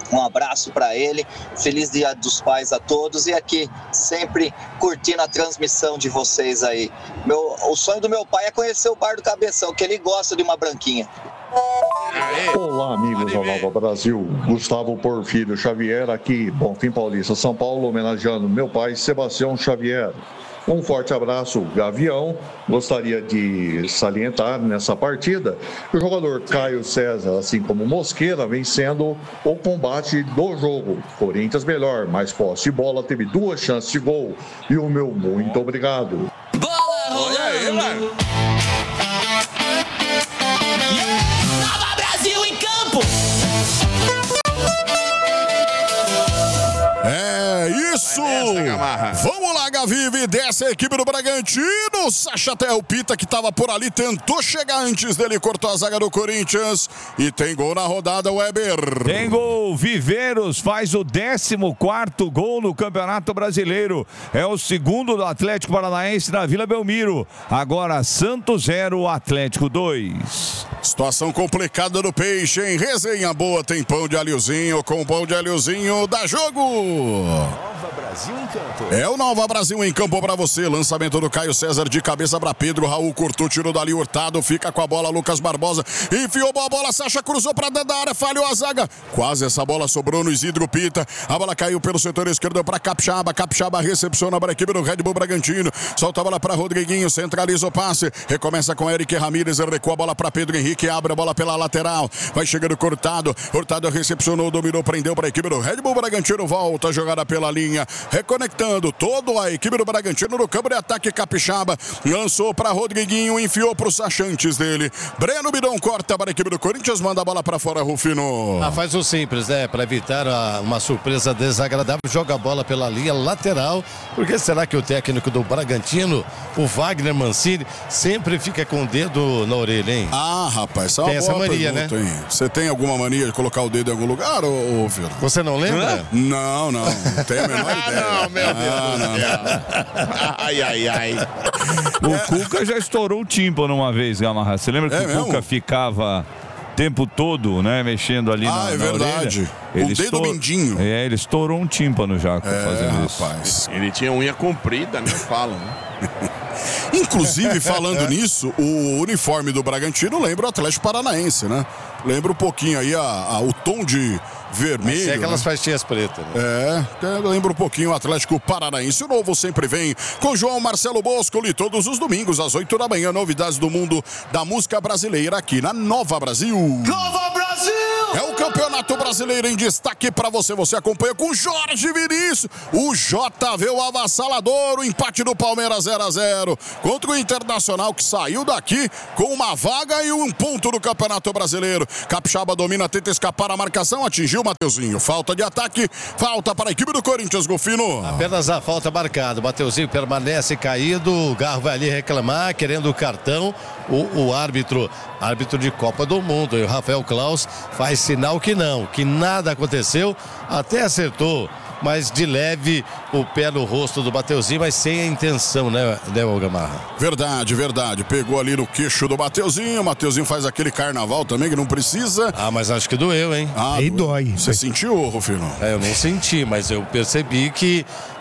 [SPEAKER 10] Um abraço para ele, feliz Dia dos Pais a todos e aqui sempre curtindo a transmissão de vocês aí. Meu, o sonho do meu pai é conhecer o Bar do Cabeção, que ele gosta de uma branquinha.
[SPEAKER 11] Olá, amigos da Nova Brasil. Gustavo Porfírio Xavier aqui, Bonfim Paulista, São Paulo, homenageando meu pai, Sebastião Xavier. Um forte abraço, Gavião. Gostaria de salientar nessa partida que o jogador Caio César, assim como Mosqueira, vem sendo o combate do jogo. Corinthians melhor, mais posse de bola, teve duas chances de gol. E o meu muito obrigado.
[SPEAKER 9] Bola rolando. Nova Brasil em campo.
[SPEAKER 1] É isso! Vamos lá, Gavive, desce a equipe do Bragantino. Sacha Tel Pita, que estava por ali, tentou chegar antes dele, cortou a zaga do Corinthians. E tem gol na rodada, Weber.
[SPEAKER 3] Tem gol, Viveiros faz o décimo quarto gol no Campeonato Brasileiro. É o segundo do Atlético Paranaense na Vila Belmiro. Agora Santos zero, Atlético dois.
[SPEAKER 1] Situação complicada do Peixe, hein? Resenha boa, tem pão de alhozinho, com pão de alhozinho, dá jogo!
[SPEAKER 4] Nova Brasil em campo.
[SPEAKER 1] É o Nova Brasil em campo pra você. Lançamento do Caio César de cabeça pra Pedro. Raul cortou, tirou dali Hurtado. Fica com a bola Lucas Barbosa. Enfiou a bola, Sacha cruzou pra dentro da área. Falhou a zaga. Quase essa bola sobrou no Isidro Pita. A bola caiu pelo setor esquerdo pra Capixaba. Capixaba recepciona para a equipe do Red Bull Bragantino. Solta a bola pra Rodriguinho. Centraliza o passe. Recomeça com Eric Ramírez. Recua a bola pra Pedro Henrique. Abre a bola pela lateral. Vai chegando Hurtado. Hurtado recepcionou, dominou, prendeu pra equipe do Red Bull Bragantino. Volta a jogada pela linha. Reconectando toda a equipe do Bragantino no campo de ataque. Capixaba lançou para Rodriguinho, enfiou para o Sacha antes dele. Breno Bidon corta para a equipe do Corinthians, manda a bola para fora, Rufino.
[SPEAKER 2] Ah, faz o simples, né? Para evitar a, uma surpresa desagradável, joga a bola pela linha lateral. Porque será que o técnico do Bragantino, o Wagner Mancini, sempre fica com o dedo na orelha, hein?
[SPEAKER 1] Ah, rapaz, essa é uma
[SPEAKER 2] tem essa
[SPEAKER 1] boa
[SPEAKER 2] mania,
[SPEAKER 1] pergunta,
[SPEAKER 2] né?
[SPEAKER 1] Hein? Você tem alguma mania de colocar o dedo em algum lugar, ô, ô Firo?
[SPEAKER 2] Você não lembra?
[SPEAKER 1] Não, não, não tenho a menor ideia.
[SPEAKER 5] Não, meu Deus
[SPEAKER 1] ah,
[SPEAKER 5] do céu. Ai, ai, ai.
[SPEAKER 3] O
[SPEAKER 1] É.
[SPEAKER 3] Cuca já estourou o tímpano uma vez, Gamarra. Você lembra que
[SPEAKER 1] É
[SPEAKER 3] o
[SPEAKER 1] mesmo?
[SPEAKER 3] Cuca ficava o tempo todo, né, mexendo ali
[SPEAKER 1] Ah,
[SPEAKER 3] na,
[SPEAKER 1] é
[SPEAKER 3] na
[SPEAKER 1] verdade.
[SPEAKER 3] orelha?
[SPEAKER 1] O
[SPEAKER 3] Ele
[SPEAKER 1] dedo
[SPEAKER 3] estou-
[SPEAKER 1] mindinho.
[SPEAKER 3] É, ele estourou um tímpano já
[SPEAKER 1] É,
[SPEAKER 3] fazendo isso.
[SPEAKER 1] rapaz.
[SPEAKER 5] Ele tinha unha comprida, nem falam, né?
[SPEAKER 1] Inclusive, falando nisso, o uniforme do Bragantino lembra o Atlético Paranaense, né? Lembra um pouquinho aí a, a- o tom de vermelho.
[SPEAKER 2] Tem aquelas
[SPEAKER 1] né?
[SPEAKER 2] faixinhas pretas, né?
[SPEAKER 1] É, até lembra um pouquinho o Atlético Paranaense. O novo sempre vem com João Marcelo Boscoli todos os domingos às oito da manhã. Novidades do mundo da música brasileira aqui na Nova Brasil.
[SPEAKER 9] Nova Brasil!
[SPEAKER 1] É o Campeonato Brasileiro em destaque para você. Você acompanha com Jorge Vinícius. O J V, o avassalador, o empate do Palmeiras zero a zero contra o Internacional, que saiu daqui com uma vaga e um ponto no Campeonato Brasileiro. Capixaba domina, tenta escapar a marcação, atingiu o Mateuzinho. Falta de ataque, falta para a equipe do Corinthians, Golfino.
[SPEAKER 2] Apenas a falta marcada. O Mateuzinho permanece caído. O Garro vai ali reclamar, querendo o cartão. O, o árbitro, árbitro de Copa do Mundo, e o Rafael Claus, faz sinal que não, que nada aconteceu. Até acertou, mas de leve o pé no rosto do Mateuzinho, mas sem a intenção, né, né Gamarra?
[SPEAKER 1] Verdade, verdade. Pegou ali no queixo do Mateuzinho. O Mateuzinho faz aquele carnaval também que não precisa.
[SPEAKER 2] Ah, mas acho que doeu, hein?
[SPEAKER 1] Ah,
[SPEAKER 6] Aí dói.
[SPEAKER 1] Você sentiu, Rufino?
[SPEAKER 2] É, eu não senti, mas eu percebi que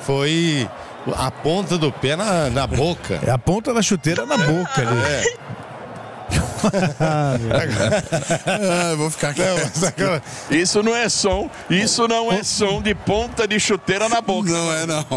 [SPEAKER 2] foi a ponta do pé na, na boca.
[SPEAKER 6] É a ponta da chuteira na boca ali.
[SPEAKER 2] É.
[SPEAKER 1] Ah, eu vou ficar aqui.
[SPEAKER 5] Isso não é som, isso não é som de ponta de chuteira na boca.
[SPEAKER 1] Não é, não.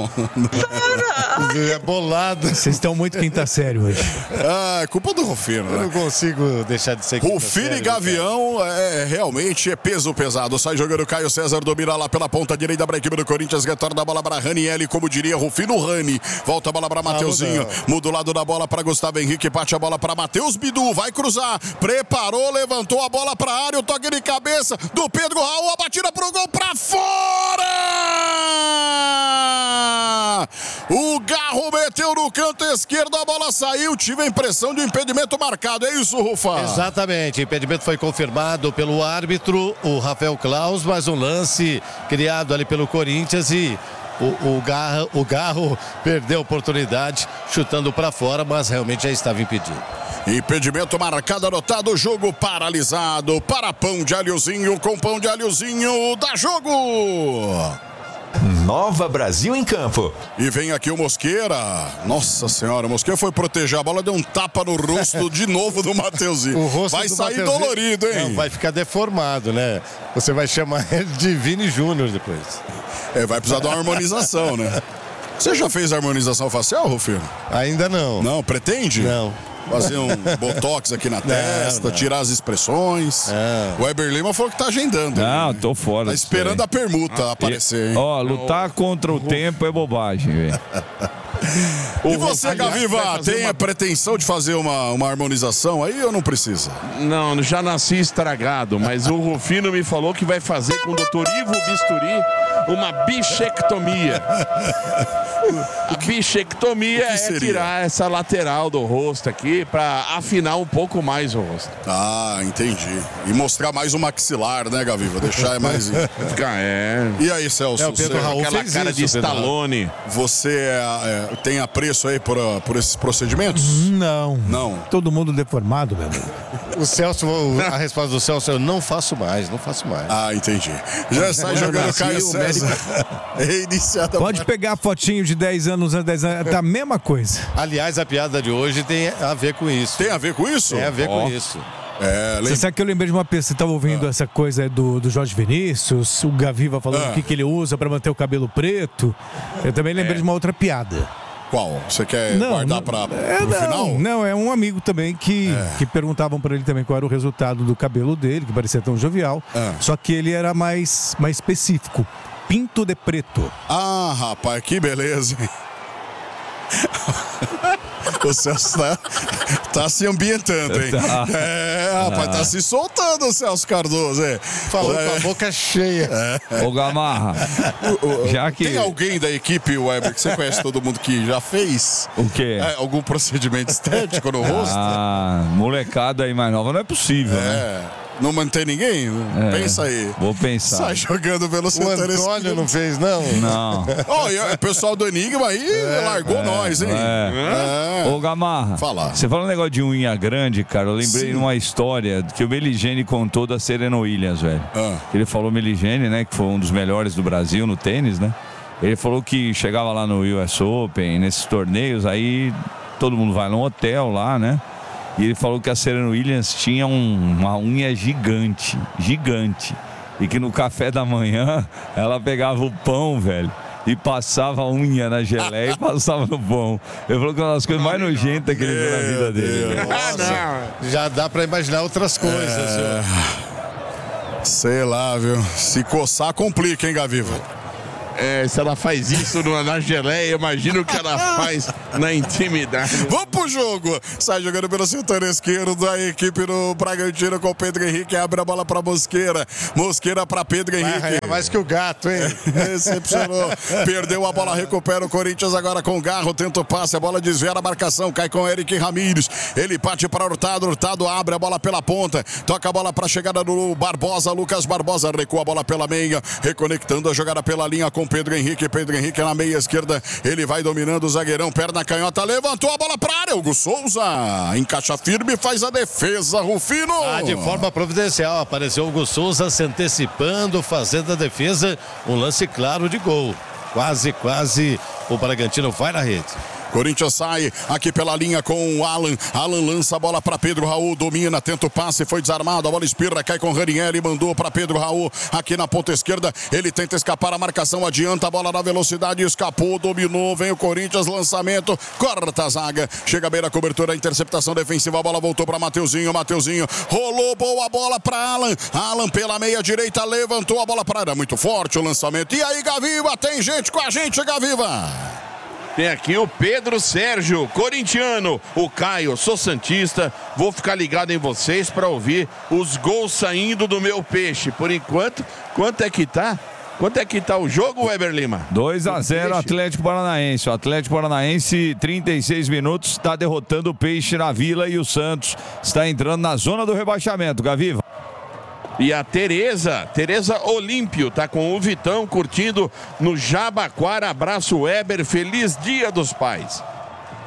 [SPEAKER 2] É bolado.
[SPEAKER 6] Vocês estão muito quinta série hoje.
[SPEAKER 1] Ah, é culpa do Rufino,
[SPEAKER 2] Eu não
[SPEAKER 1] né?
[SPEAKER 2] consigo deixar de ser.
[SPEAKER 1] Rufino e Gavião é, realmente é peso pesado. Sai jogando Caio César, domina lá pela ponta direita para a equipe do Corinthians, retorna a bola para Ranielli, como diria Rufino Rani. Volta a bola para Mateuzinho, muda o lado da bola para Gustavo Henrique, bate a bola para Matheus Bidu, vai cruzar, preparou, levantou a bola para a área, o toque de cabeça do Pedro Raul, a batida pro gol para fora! O Garro meteu no canto esquerdo, a bola saiu, tive a impressão de um impedimento marcado, é isso, Rufa?
[SPEAKER 2] Exatamente, impedimento foi confirmado pelo árbitro, o Rafael Claus, mas um lance criado ali pelo Corinthians e o, o, Garro, o Garro perdeu a oportunidade chutando para fora, mas realmente já estava impedido.
[SPEAKER 1] Impedimento marcado, anotado, jogo paralisado para pão de alhozinho com pão de alhozinho, dá jogo!
[SPEAKER 4] Nova Brasil em campo.
[SPEAKER 1] E vem aqui o Mosqueira. Nossa senhora, o Mosqueira foi proteger a bola, deu um tapa no rosto de novo do Mateuzinho.
[SPEAKER 2] O rosto
[SPEAKER 1] vai
[SPEAKER 2] do
[SPEAKER 1] sair
[SPEAKER 2] Mateuzinho,
[SPEAKER 1] dolorido, hein?
[SPEAKER 2] Não, vai ficar deformado, né? Você vai chamar ele de Vini Júnior depois.
[SPEAKER 1] É, vai precisar de uma harmonização, né? Você já fez harmonização facial, Rufino?
[SPEAKER 2] Ainda não.
[SPEAKER 1] Não, pretende?
[SPEAKER 2] Não.
[SPEAKER 1] Fazer um botox aqui na testa, não, não. Tirar as expressões. Não. O Weber Lima falou que tá agendando.
[SPEAKER 3] Não,
[SPEAKER 1] hein?
[SPEAKER 3] tô fora.
[SPEAKER 1] Tá esperando a permuta ah, aparecer, hein?
[SPEAKER 3] Ó, lutar contra o tempo é bobagem, velho.
[SPEAKER 1] E você, Gaviva, tem
[SPEAKER 5] uma...
[SPEAKER 1] a pretensão de fazer uma, uma harmonização aí ou não precisa?
[SPEAKER 5] Não, já nasci estragado, mas o Rufino me falou que vai fazer com o doutor Ivo Bisturi uma bichectomia. A bichectomia é tirar essa lateral do rosto aqui para afinar um pouco mais o rosto.
[SPEAKER 1] Ah, entendi. E mostrar mais o maxilar, né, Gaviva? Deixar mais...
[SPEAKER 5] é.
[SPEAKER 1] E aí, Celso?
[SPEAKER 2] É, o Pedro
[SPEAKER 1] você...
[SPEAKER 2] Raul
[SPEAKER 5] Aquela
[SPEAKER 2] fez
[SPEAKER 5] cara
[SPEAKER 2] isso,
[SPEAKER 5] de Stallone.
[SPEAKER 1] Você é, é, tem apreço aí por, por esses procedimentos?
[SPEAKER 6] Não.
[SPEAKER 1] Não.
[SPEAKER 6] Todo mundo deformado, meu amigo.
[SPEAKER 2] O Celso, a resposta do Celso, eu não faço mais, não faço mais.
[SPEAKER 1] Ah, entendi. Já sai jogando Caio César. Reiniciada.
[SPEAKER 6] Pode pegar a fotinho de dez anos, dez anos, tá a mesma coisa.
[SPEAKER 2] Aliás, a piada de hoje tem a ver com isso.
[SPEAKER 1] Tem a ver com isso?
[SPEAKER 2] Tem a ver
[SPEAKER 1] oh.
[SPEAKER 2] com isso.
[SPEAKER 1] É, lembra...
[SPEAKER 6] Você sabe que eu lembrei de uma pessoa, você estava ouvindo ah. essa coisa do, do Jorge Vinícius, o Gaviva falando ah. o que, que ele usa para manter o cabelo preto. Eu também lembrei é. de uma outra piada.
[SPEAKER 1] Qual? Você quer
[SPEAKER 6] não,
[SPEAKER 1] guardar para
[SPEAKER 6] é,
[SPEAKER 1] o final?
[SPEAKER 6] Não, é um amigo também que, é. que perguntavam para ele também qual era o resultado do cabelo dele, que parecia tão jovial. É. Só que ele era mais, mais específico. Pinto de preto.
[SPEAKER 1] Ah, rapaz, que beleza, hein? O Celso tá, tá se ambientando, hein? Tá. É, rapaz, ah. tá se soltando o Celso Cardoso, hein?
[SPEAKER 2] Falou é. com a boca cheia.
[SPEAKER 3] É. Ô, Gamarra,
[SPEAKER 1] o, o,
[SPEAKER 3] já que...
[SPEAKER 1] tem alguém da equipe, Weber, que você conhece todo mundo que já fez?
[SPEAKER 3] O quê?
[SPEAKER 1] É, algum procedimento estético no rosto?
[SPEAKER 3] Ah, molecada aí mais nova não é possível, é. né?
[SPEAKER 1] Não mantém ninguém? É, pensa aí.
[SPEAKER 3] Vou pensar.
[SPEAKER 1] Sai jogando pelo setor.
[SPEAKER 2] O Antônio não fez, não?
[SPEAKER 3] Não.
[SPEAKER 1] Oh, o pessoal do Enigma aí é, largou é, nós, hein?
[SPEAKER 3] É. É. Ô, Gamarra.
[SPEAKER 1] Fala.
[SPEAKER 3] Você fala um negócio de unha grande, cara. Eu lembrei de uma história que o Meligeni contou da Serena Williams, velho. Ah. Ele falou Meligeni, né? Que foi um dos melhores do Brasil no tênis, né? Ele falou que chegava lá no U S Open, nesses torneios, aí todo mundo vai num hotel lá, né? E ele falou que a Serena Williams tinha um, uma unha gigante, gigante. E que no café da manhã ela pegava o pão, velho, e passava a unha na geleia e passava no pão. Ele falou que uma das coisas mais nojentas que ele viu na vida dele.
[SPEAKER 2] Ah, não. Já dá pra imaginar outras coisas. É...
[SPEAKER 1] Sei lá, viu? Se coçar, complica, hein, Gaviva?
[SPEAKER 5] É, se ela faz isso na geleia, imagina o que ela faz na intimidade.
[SPEAKER 1] Vamos pro jogo. Sai jogando pelo setor esquerdo da equipe do Bragantino com o Pedro Henrique. Abre a bola pra Mosqueira. Mosqueira pra Pedro Henrique.
[SPEAKER 2] Vai, é mais que o gato, hein?
[SPEAKER 1] Decepcionou. Perdeu a bola, recupera o Corinthians agora com o Garro. Tenta o passe, a bola desvia a marcação. Cai com o Eric Ramírez. Ele bate para Hurtado. Hurtado abre a bola pela ponta. Toca a bola pra chegada do Barbosa. Lucas Barbosa recua a bola pela meia. Reconectando a jogada pela linha com Pedro Henrique, Pedro Henrique na meia esquerda, ele vai dominando o zagueirão, perna canhota, levantou a bola para a área, Hugo Souza encaixa firme, faz a defesa, Rufino.
[SPEAKER 2] Ah, de forma providencial, apareceu o Hugo Souza se antecipando, fazendo a defesa, um lance claro de gol, quase, quase o Bragantino vai na rede.
[SPEAKER 1] Corinthians sai aqui pela linha com o Alan. Alan lança a bola para Pedro Raul, domina, tenta o passe, foi desarmado, a bola espirra, cai com o Ranieri, mandou para Pedro Raul aqui na ponta esquerda. Ele tenta escapar, a marcação adianta, a bola na velocidade, escapou, dominou, vem o Corinthians, lançamento, corta a zaga, chega a beira, cobertura, interceptação defensiva, a bola voltou para Mateuzinho, Mateuzinho rolou, boa bola para Alan. Alan pela meia direita, levantou a bola para área, muito forte o lançamento. E aí, Gaviva, tem gente com a gente, Gaviva.
[SPEAKER 5] Tem aqui o Pedro Sérgio, corintiano. O Caio, sou santista. Vou ficar ligado em vocês para ouvir os gols saindo do meu peixe. Por enquanto, quanto é que tá? Quanto é que tá o jogo, Weber Lima?
[SPEAKER 3] dois a zero Atlético Paranaense. O Atlético Paranaense, trinta e seis minutos, está derrotando o Peixe na Vila e o Santos está entrando na zona do rebaixamento. Gaviva.
[SPEAKER 5] E a Tereza, Tereza Olímpio, tá com o Vitão curtindo no Jabaquara. Abraço, Weber, feliz Dia dos Pais.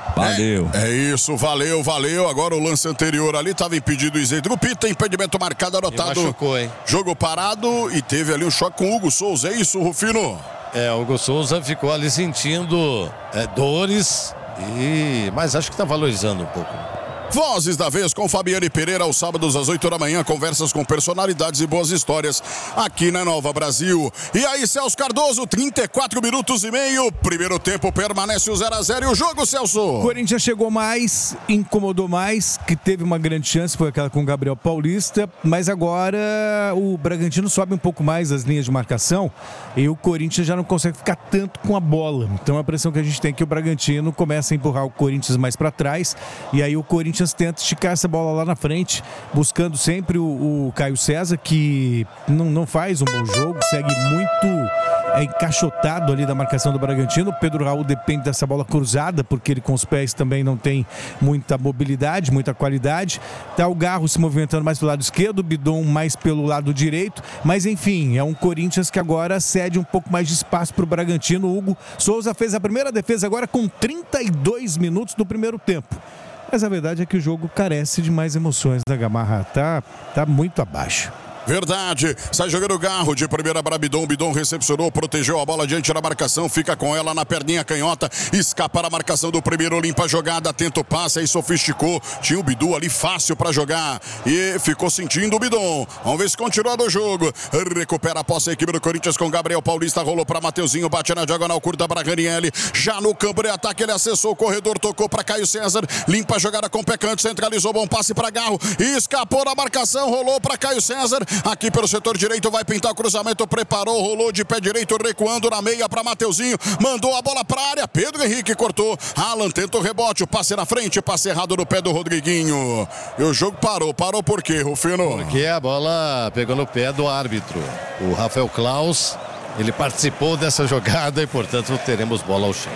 [SPEAKER 3] Valeu.
[SPEAKER 1] É, é isso, valeu, valeu. Agora o lance anterior ali estava impedido o isento. Pita, impedimento marcado, anotado.
[SPEAKER 2] Machucou, hein?
[SPEAKER 1] Jogo parado e teve ali um choque com o Hugo Souza. É isso, Rufino?
[SPEAKER 2] É, o Hugo Souza ficou ali sentindo é, dores, e... mas acho que está valorizando um pouco.
[SPEAKER 1] Vozes da Vez com Fabiane Pereira, aos sábados às oito da manhã, conversas com personalidades e boas histórias aqui na Nova Brasil. E aí, Celso Cardoso, trinta e quatro minutos e meio, primeiro tempo permanece o zero a zero e o jogo, Celso?
[SPEAKER 6] O Corinthians chegou mais, incomodou mais, que teve uma grande chance, foi aquela com o Gabriel Paulista, mas agora o Bragantino sobe um pouco mais as linhas de marcação e o Corinthians já não consegue ficar tanto com a bola. Então a impressão que a gente tem é que o Bragantino começa a empurrar o Corinthians mais para trás e aí o Corinthians tenta esticar essa bola lá na frente, buscando sempre o, o Caio César, que não, não faz um bom jogo, segue muito é, encaixotado ali da marcação do Bragantino. O Pedro Raul depende dessa bola cruzada, porque ele com os pés também não tem muita mobilidade, muita qualidade. Tá o Garro se movimentando mais pelo lado esquerdo, o Bidon mais pelo lado direito, mas enfim, é um Corinthians que agora cede um pouco mais de espaço para o Bragantino. O Hugo Souza fez a primeira defesa agora com trinta e dois minutos do primeiro tempo. Mas a verdade é que o jogo carece de mais emoções da Gamarra. Tá, tá muito abaixo.
[SPEAKER 1] Verdade, sai jogando o Garro de primeira para Bidon, Bidon recepcionou, protegeu a bola diante da marcação, fica com ela na perninha canhota, escapa da marcação do primeiro, limpa a jogada, tenta o passe, aí sofisticou, tinha o Bidu ali fácil para jogar e ficou sentindo o Bidon. Vamos ver se continua no jogo, recupera a posse a equipe do Corinthians com Gabriel Paulista, rolou para Mateuzinho, bate na diagonal curta para Ranieri, já no campo de ataque ele acessou o corredor, tocou para Caio César, limpa a jogada com o pé canto, centralizou, bom passe para Garro, escapou da marcação, rolou para Caio César, aqui pelo setor direito, vai pintar o cruzamento, preparou, rolou de pé direito, recuando na meia para Mateuzinho, mandou a bola para a área, Pedro Henrique cortou, Alan tenta o rebote, o passe na frente, passe errado no pé do Rodriguinho. E o jogo parou, parou por quê, Rufino?
[SPEAKER 2] Porque a bola pegou no pé do árbitro, o Rafael Klaus, ele participou dessa jogada e, portanto, teremos bola ao chão.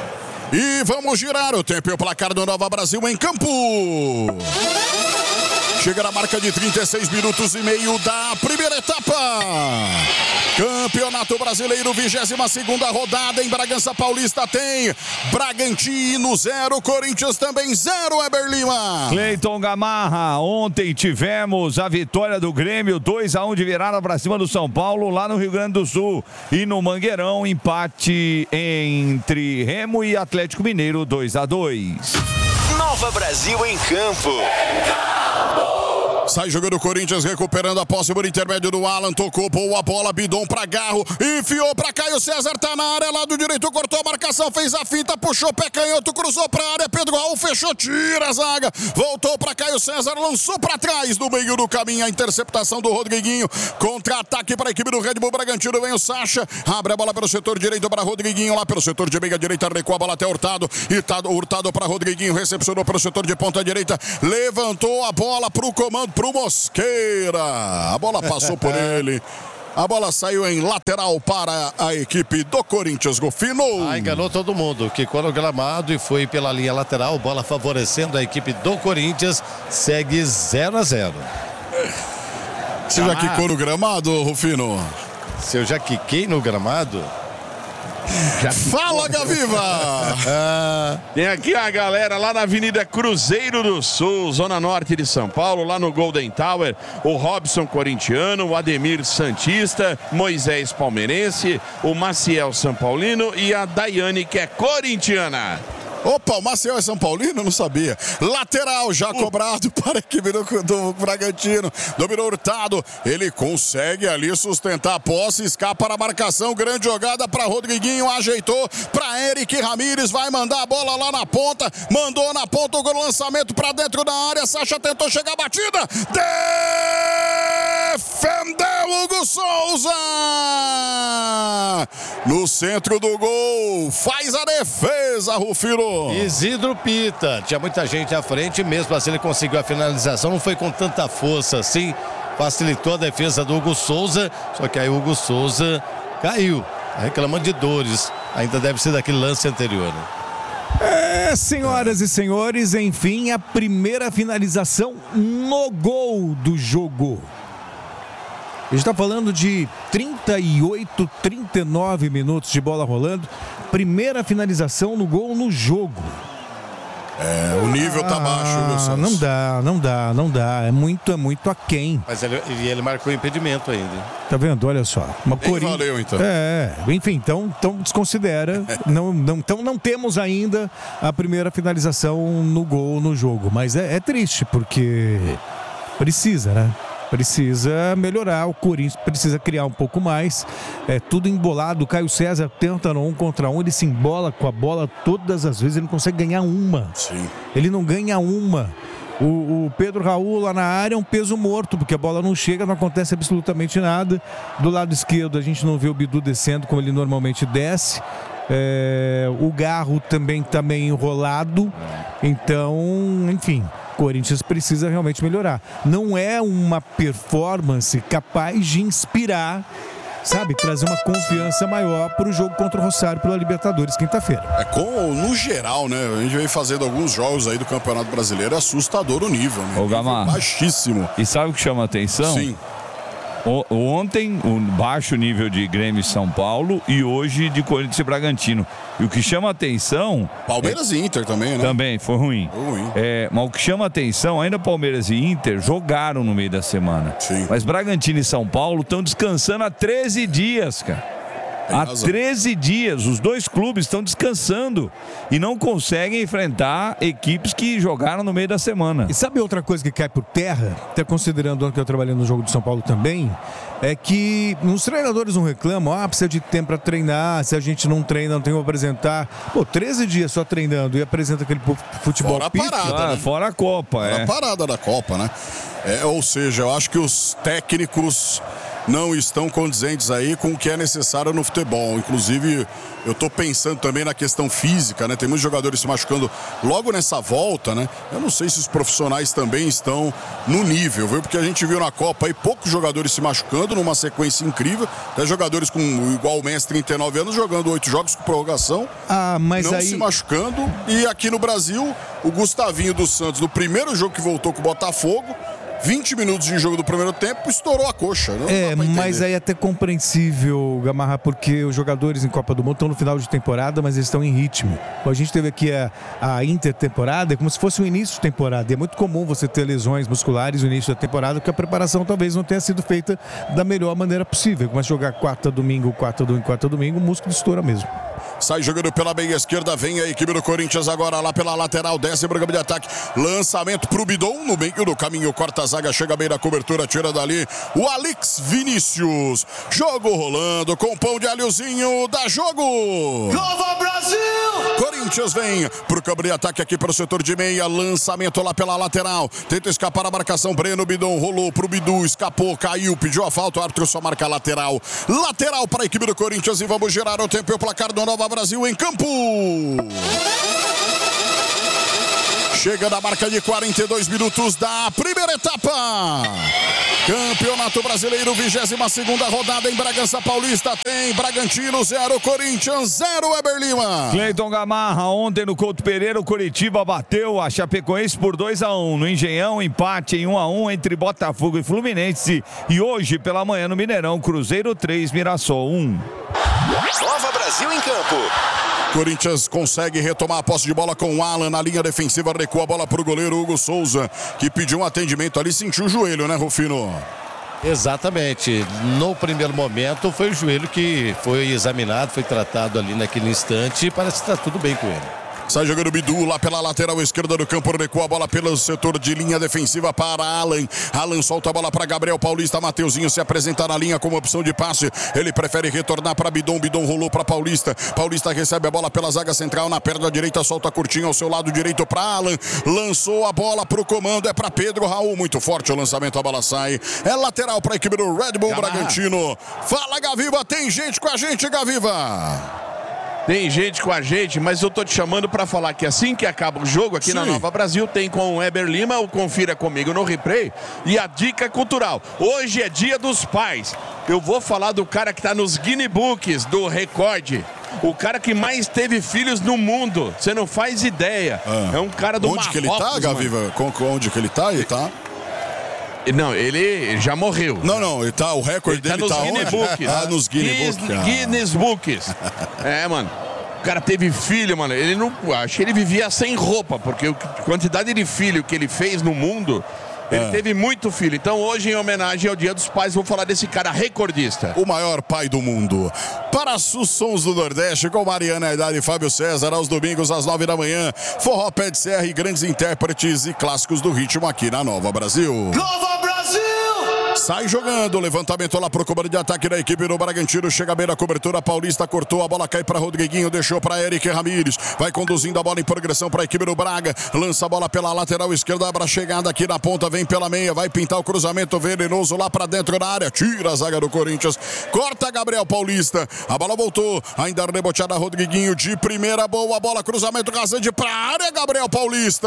[SPEAKER 1] E vamos girar o tempo e o placar do Nova Brasil em campo. Chega na marca de trinta e seis minutos e meio da primeira etapa. Campeonato Brasileiro, vigésima segunda rodada em Bragança Paulista tem Bragantino zero, Corinthians também zero, Eber Lima.
[SPEAKER 3] Cleiton Gamarra, ontem tivemos a vitória do Grêmio, dois a um de virada para cima do São Paulo, lá no Rio Grande do Sul. E no Mangueirão, empate entre Remo e Atlético Mineiro, dois a dois.
[SPEAKER 4] Nova Brasil em campo.
[SPEAKER 1] Sai jogando o Corinthians, recuperando a posse por intermédio do Alan, tocou, boa a bola, Bidon pra Garro, enfiou pra Caio César, tá na área, lado direito, cortou a marcação, fez a finta, puxou pé canhoto, cruzou pra área, Pedro Raul fechou, tira a zaga, voltou pra Caio César, lançou pra trás, no meio do caminho, a interceptação do Rodriguinho, contra-ataque pra equipe do Red Bull Bragantino, vem o Sacha, abre a bola pelo setor direito para Rodriguinho, lá pelo setor de meia direita, recua a bola até Hurtado, Hurtado pra Rodriguinho, recepcionou pelo setor de ponta direita, levantou a bola pro comando, pro Mosqueira, a bola passou por ele, a bola saiu em lateral para a equipe do Corinthians, Rufino.
[SPEAKER 2] Ah, enganou todo mundo, quicou no gramado e foi pela linha lateral, bola favorecendo a equipe do Corinthians, segue zero a zero.
[SPEAKER 1] Você ah. já quicou no gramado, Rufino?
[SPEAKER 2] Se eu já quiquei no gramado...
[SPEAKER 1] Fala, Gaviva!
[SPEAKER 5] Tem aqui a galera lá na Avenida Cruzeiro do Sul, zona norte de São Paulo, lá no Golden Tower, o Robson corintiano, o Ademir Santista, Moisés palmeirense, o Maciel São Paulino e a Daiane, que é corintiana.
[SPEAKER 1] Opa, o Maciel é São Paulino? Não sabia. Lateral já cobrado para a equipe do, do Bragantino. Dominou Hurtado. Ele consegue ali sustentar a posse. Escapa na marcação. Grande jogada para Rodriguinho. Ajeitou para Eric Ramírez. Vai mandar a bola lá na ponta. Mandou na ponta o lançamento para dentro da área. Sacha tentou chegar a batida. Defendeu Hugo Souza. No centro do gol. Faz a defesa, Rufino.
[SPEAKER 2] Isidro Pita, tinha muita gente à frente, mesmo assim ele conseguiu a finalização, não foi com tanta força assim, facilitou a defesa do Hugo Souza, só que aí o Hugo Souza caiu, reclamando de dores, ainda deve ser daquele lance anterior, né?
[SPEAKER 6] É, senhoras e senhores, enfim, a primeira finalização no gol do jogo. A gente está falando de trinta e oito, trinta e nove minutos de bola rolando. Primeira finalização no gol no jogo.
[SPEAKER 1] É, o nível tá baixo, viu, Santos?
[SPEAKER 6] Não dá, não dá, não dá. É muito, é muito aquém.
[SPEAKER 2] Mas ele, ele marcou impedimento ainda.
[SPEAKER 6] Tá vendo? Olha só. Uma
[SPEAKER 1] Nem
[SPEAKER 6] Corin...
[SPEAKER 1] valeu, então.
[SPEAKER 6] É, enfim, então, então desconsidera. não, não, então não temos ainda a primeira finalização no gol no jogo. Mas é, é triste, porque precisa, né? Precisa melhorar, o Corinthians precisa criar um pouco mais. É tudo embolado. O Caio César tenta no um contra um, ele se embola com a bola todas as vezes, ele não consegue ganhar uma.
[SPEAKER 1] Sim.
[SPEAKER 6] Ele não ganha uma. O, o Pedro Raul lá na área é um peso morto, porque a bola não chega, não acontece absolutamente nada. Do lado esquerdo a gente não vê o Bidu descendo como ele normalmente desce. É, o Garro também está meio enrolado. Então, enfim, o Corinthians precisa realmente melhorar. Não é uma performance capaz de inspirar, sabe, trazer uma confiança maior para o jogo contra o Rosário pela Libertadores quinta-feira.
[SPEAKER 1] É com, no geral, né? A gente vem fazendo alguns jogos aí do Campeonato Brasileiro, é assustador o nível, né?
[SPEAKER 3] Ô, Gamar,
[SPEAKER 1] baixíssimo.
[SPEAKER 3] E sabe o que chama a atenção?
[SPEAKER 1] Sim.
[SPEAKER 3] O, ontem, o baixo nível de Grêmio e São Paulo e hoje de Corinthians e Bragantino. E o que chama a atenção...
[SPEAKER 1] Palmeiras
[SPEAKER 3] é,
[SPEAKER 1] e Inter também, né?
[SPEAKER 3] Também, foi ruim.
[SPEAKER 1] Foi ruim.
[SPEAKER 3] É, mas o que chama a atenção, ainda Palmeiras e Inter jogaram no meio da semana.
[SPEAKER 1] Sim.
[SPEAKER 3] Mas Bragantino e São Paulo estão descansando há treze dias, cara.
[SPEAKER 1] Tem
[SPEAKER 3] Há
[SPEAKER 1] razão.
[SPEAKER 3] treze dias, os dois clubes estão descansando e não conseguem enfrentar equipes que jogaram no meio da semana.
[SPEAKER 6] E sabe outra coisa que cai por terra, até considerando que eu trabalhei no jogo de São Paulo também, é que os treinadores não reclamam, ah, precisa de tempo para treinar, se a gente não treina, não tem como apresentar. Pô, treze dias só treinando e apresenta aquele futebol
[SPEAKER 1] Fora a
[SPEAKER 6] pífio.
[SPEAKER 1] parada,
[SPEAKER 3] Ah,
[SPEAKER 1] né?
[SPEAKER 3] fora a Copa,
[SPEAKER 1] Fora
[SPEAKER 3] é.
[SPEAKER 1] a parada da Copa, né? É, ou seja, eu acho que os técnicos não estão condizentes aí com o que é necessário no futebol. Inclusive, eu tô pensando também na questão física, né? Tem muitos jogadores se machucando logo nessa volta, né? Eu não sei se os profissionais também estão no nível, viu? Porque a gente viu na Copa aí poucos jogadores se machucando numa sequência incrível. Até jogadores com igual o Messi, trinta e nove anos, jogando oito jogos com prorrogação.
[SPEAKER 6] Ah, mas
[SPEAKER 1] não
[SPEAKER 6] aí...
[SPEAKER 1] se machucando. E aqui no Brasil, o Gustavinho dos Santos, no primeiro jogo que voltou com o Botafogo, vinte minutos de jogo do primeiro tempo, estourou a coxa. Não
[SPEAKER 6] É,
[SPEAKER 1] dá pra
[SPEAKER 6] mas
[SPEAKER 1] entender.
[SPEAKER 6] aí é até compreensível, Gamarra, porque os jogadores em Copa do Mundo estão no final de temporada, mas eles estão em ritmo. A gente teve aqui a, a intertemporada, é como se fosse o início de temporada. E é muito comum você ter lesões musculares no início da temporada, porque a preparação talvez não tenha sido feita da melhor maneira possível. Começa a jogar quarta, domingo, quarta, domingo, quarta, domingo, o músculo estoura mesmo.
[SPEAKER 1] Sai jogando pela meia esquerda, vem a equipe do Corinthians agora lá pela lateral, desce programa de ataque, lançamento pro Bidon, no meio do caminho, corta a zaga, chega bem na cobertura, tira dali o Alex Vinícius. Jogo rolando com pão de alhozinho, dá jogo!
[SPEAKER 9] Nova Brasil!
[SPEAKER 1] Corinthians vem pro campo de ataque aqui pelo setor de meia, lançamento lá pela lateral, tenta escapar a marcação, Breno Bidon, rolou pro Bidu, escapou, caiu, pediu a falta, o árbitro só marca lateral. Lateral para a equipe do Corinthians e vamos girar o tempo e o placar do Nova Brasil em campo. Chega da marca de quarenta e dois minutos da primeira etapa. Campeonato Brasileiro, vigésima segunda rodada em Bragança Paulista. Tem Bragantino zero, Corinthians zero, Weber Lima.
[SPEAKER 3] Cleiton Gamarra, ontem no Couto Pereira, o Coritiba bateu a Chapecoense por dois a um. No Engenhão, empate em um a um entre Botafogo e Fluminense. E hoje, pela manhã, no Mineirão, Cruzeiro três, Mirassol um.
[SPEAKER 4] Nova Brasil em campo.
[SPEAKER 1] Corinthians consegue retomar a posse de bola com o Alan na linha defensiva, recua a bola para o goleiro Hugo Souza, que pediu um atendimento ali, sentiu o joelho, né, Rufino?
[SPEAKER 2] Exatamente. No primeiro momento foi o joelho que foi examinado, foi tratado ali naquele instante e parece que está tudo bem com ele.
[SPEAKER 1] Sai jogando o Bidu lá pela lateral esquerda do campo, recua a bola pelo setor de linha defensiva para Alan. Alan solta a bola para Gabriel Paulista. Mateuzinho se apresenta na linha como opção de passe. Ele prefere retornar para Bidon. Bidon rolou para Paulista. Paulista recebe a bola pela zaga central na perna direita, solta curtinho ao seu lado direito para Alan. Lançou a bola para o comando, é para Pedro Raul. Muito forte o lançamento, a bola sai. É lateral para a equipe do Red Bull
[SPEAKER 5] Gamarra.
[SPEAKER 1] Bragantino. Fala, Gaviva, tem gente com a gente, Gaviva.
[SPEAKER 5] Tem gente com a gente, mas eu tô te chamando para falar que assim que acaba o jogo aqui
[SPEAKER 1] Sim.
[SPEAKER 5] na Nova Brasil, tem com o Weber Lima, o Confira Comigo no Replay, e a dica cultural. Hoje é dia dos pais. Eu vou falar do cara que tá nos Guinness Books do recorde. O cara que mais teve filhos no mundo. Você não faz ideia. Ah. É um cara do
[SPEAKER 1] Onde
[SPEAKER 5] Marrocos,
[SPEAKER 1] que ele tá, Gaviva? Com, onde que ele tá? Ele tá...
[SPEAKER 5] Não, ele já morreu.
[SPEAKER 1] Não, não, ele tá, o recorde
[SPEAKER 5] ele
[SPEAKER 1] dele
[SPEAKER 5] tá
[SPEAKER 1] tá
[SPEAKER 5] nos Guinness
[SPEAKER 1] onde?
[SPEAKER 5] Books.
[SPEAKER 1] Ah, nos Guinness Books.
[SPEAKER 5] Guinness Books. É, mano. O cara teve filho, mano. Ele não. Acho que ele vivia sem roupa, porque a quantidade de filho que ele fez no mundo. Ele é. teve muito filho. Então hoje, em homenagem ao Dia dos Pais, vou falar desse cara recordista.
[SPEAKER 1] O maior pai do mundo. Para os sons do Nordeste, com Mariana Idade e Fábio César, aos domingos às nove da manhã. Forró Pé de Serra e grandes intérpretes e clássicos do ritmo aqui na Nova Brasil.
[SPEAKER 9] Nova Brasil!
[SPEAKER 1] Sai jogando, levantamento lá pro comando de ataque da equipe do Bragantino, chega bem na cobertura, Paulista cortou, a bola cai para Rodriguinho, deixou para Eric Ramírez, vai conduzindo a bola em progressão para a equipe do Braga, lança a bola pela lateral esquerda, abre a chegada aqui na ponta, vem pela meia, vai pintar o cruzamento venenoso lá para dentro da área, tira a zaga do Corinthians, corta Gabriel Paulista, a bola voltou, ainda reboteada Rodriguinho, de primeira, boa bola, cruzamento rasante para a área, Gabriel Paulista,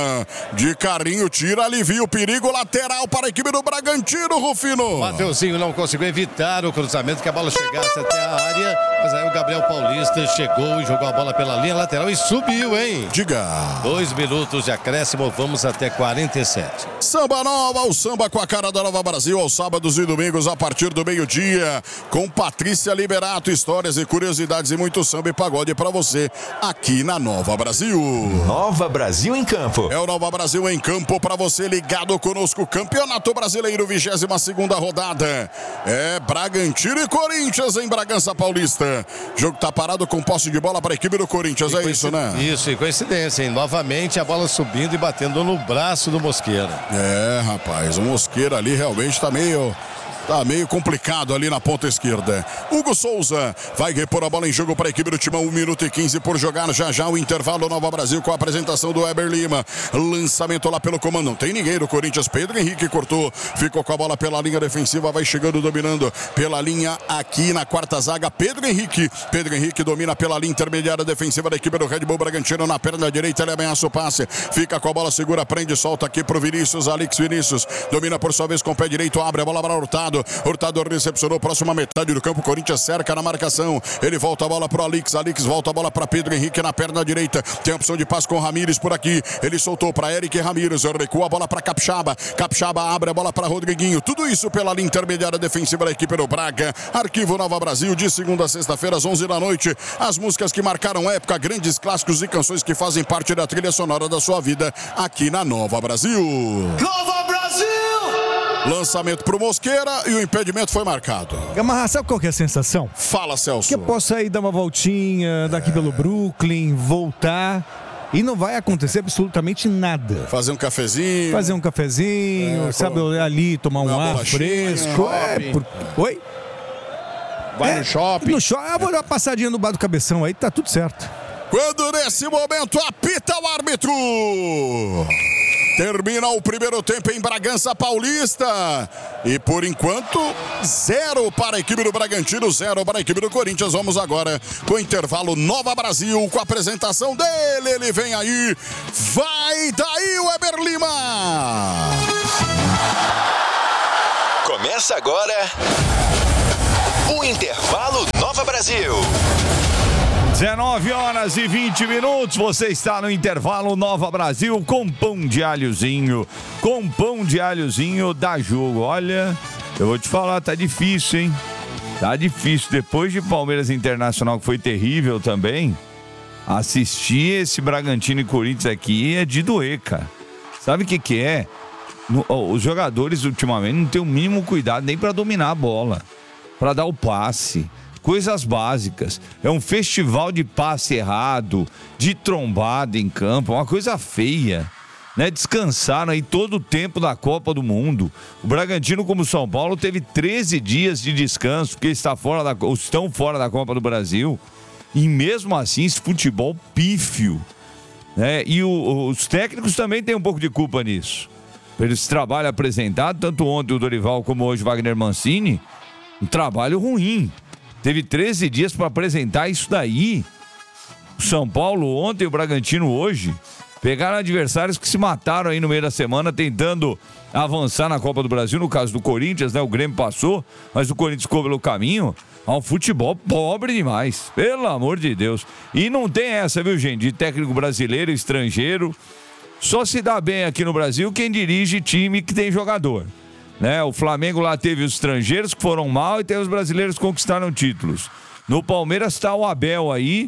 [SPEAKER 1] de carrinho, tira, alivia o perigo, lateral para a equipe do Bragantino, Rufino.
[SPEAKER 2] Mateuzinho não conseguiu evitar o cruzamento, que a bola chegasse até a área, mas aí o Gabriel Paulista chegou e jogou a bola pela linha lateral e subiu, hein?
[SPEAKER 1] Diga.
[SPEAKER 2] Dois minutos de acréscimo, vamos até quarenta e sete.
[SPEAKER 1] Samba Nova, o samba com a cara da Nova Brasil, aos sábados e domingos a partir do meio-dia, com Patrícia Liberato, histórias e curiosidades e muito samba e pagode pra você aqui na Nova Brasil.
[SPEAKER 4] Nova Brasil em campo.
[SPEAKER 1] É o Nova Brasil em campo pra você ligado conosco, Campeonato Brasileiro, vigésima segunda rodada. É Bragantino e Corinthians em Bragança Paulista. Jogo tá parado com posse de bola para a equipe do Corinthians, é isso, né?
[SPEAKER 2] Isso, e coincidência, hein? Novamente a bola subindo e batendo no braço do Mosqueira.
[SPEAKER 1] É, rapaz, o Mosqueira ali realmente tá meio... Tá meio complicado ali na ponta esquerda. Hugo Souza vai repor a bola em jogo para a equipe do Timão. um minuto e quinze por jogar. Já já o intervalo Nova Brasil com a apresentação do Weber Lima. Lançamento lá pelo comando. Não tem ninguém do Corinthians. Pedro Henrique cortou. Ficou com a bola pela linha defensiva. Vai chegando, dominando pela linha aqui na quarta zaga. Pedro Henrique. Pedro Henrique domina pela linha intermediária defensiva da equipe do Red Bull Bragantino. Na perna direita ele ameaça o passe. Fica com a bola, segura, prende, solta aqui pro Vinícius. Alex Vinícius domina por sua vez com o pé direito. Abre a bola para Hurtado. Hurtado recepcionou, próxima metade do campo, Corinthians cerca na marcação, ele volta a bola para o Alex, Alex volta a bola para Pedro Henrique na perna direita, tem a opção de passe com o Ramírez por aqui, ele soltou para Eric Ramírez, recua a bola para Capixaba, Capixaba abre a bola para Rodriguinho, tudo isso pela linha intermediária defensiva da equipe do Braga. Arquivo Nova Brasil, de segunda a sexta-feira às onze da noite, as músicas que marcaram época, grandes clássicos e canções que fazem parte da trilha sonora da sua vida aqui na Nova Brasil.
[SPEAKER 9] Nova Brasil!
[SPEAKER 1] Lançamento pro Mosqueira e o impedimento foi marcado.
[SPEAKER 6] Gamarra, sabe qual que é a sensação?
[SPEAKER 1] Fala, Celso.
[SPEAKER 6] Que eu posso sair, dar uma voltinha daqui é. pelo Brooklyn, voltar e não vai acontecer absolutamente nada.
[SPEAKER 1] Fazer um cafezinho.
[SPEAKER 6] Fazer um cafezinho, é, sabe, olhar ali, tomar um ar fresco. É, por... Oi?
[SPEAKER 5] Vai
[SPEAKER 6] é,
[SPEAKER 5] no shopping.
[SPEAKER 6] No shopping, eu vou dar uma passadinha no bar do Cabeção aí, tá tudo certo.
[SPEAKER 1] Quando nesse momento apita o árbitro. Termina o primeiro tempo em Bragança Paulista. E por enquanto, zero para a equipe do Bragantino, zero para a equipe do Corinthians. Vamos agora com o intervalo Nova Brasil, com a apresentação dele. Ele vem aí. Vai daí o Weber Lima.
[SPEAKER 4] Começa agora o intervalo Nova Brasil.
[SPEAKER 3] dezenove horas e vinte minutos, você está no intervalo Nova Brasil com pão de alhozinho, com pão de alhozinho da Jogo. Olha, eu vou te falar, tá difícil, hein? Tá difícil, depois de Palmeiras Internacional, que foi terrível também, assistir esse Bragantino e Corinthians aqui é de doer, cara. Sabe o que que é? No, oh, os jogadores ultimamente não tem o mínimo cuidado nem pra dominar a bola, pra dar o passe. Coisas básicas, é um festival de passe errado, de trombada em campo, uma coisa feia, né? Descansaram aí todo o tempo da Copa do Mundo. O Bragantino, como o São Paulo, teve treze dias de descanso, porque está fora da, estão fora da Copa do Brasil, e mesmo assim esse futebol pífio, né? E o, os técnicos também têm um pouco de culpa nisso, pelo esse trabalho apresentado, tanto ontem o Dorival como hoje o Wagner Mancini, um trabalho ruim. Teve treze dias para apresentar isso daí. O São Paulo ontem e o Bragantino hoje pegaram adversários que se mataram aí no meio da semana tentando avançar na Copa do Brasil. No caso do Corinthians, né? O Grêmio passou, mas o Corinthians ficou pelo caminho. Há um futebol pobre demais, pelo amor de Deus. E não tem essa, viu, gente? De técnico brasileiro, estrangeiro. Só se dá bem aqui no Brasil quem dirige time que tem jogador. Né? O Flamengo lá teve os estrangeiros que foram mal e tem os brasileiros que conquistaram títulos. No Palmeiras está o Abel aí,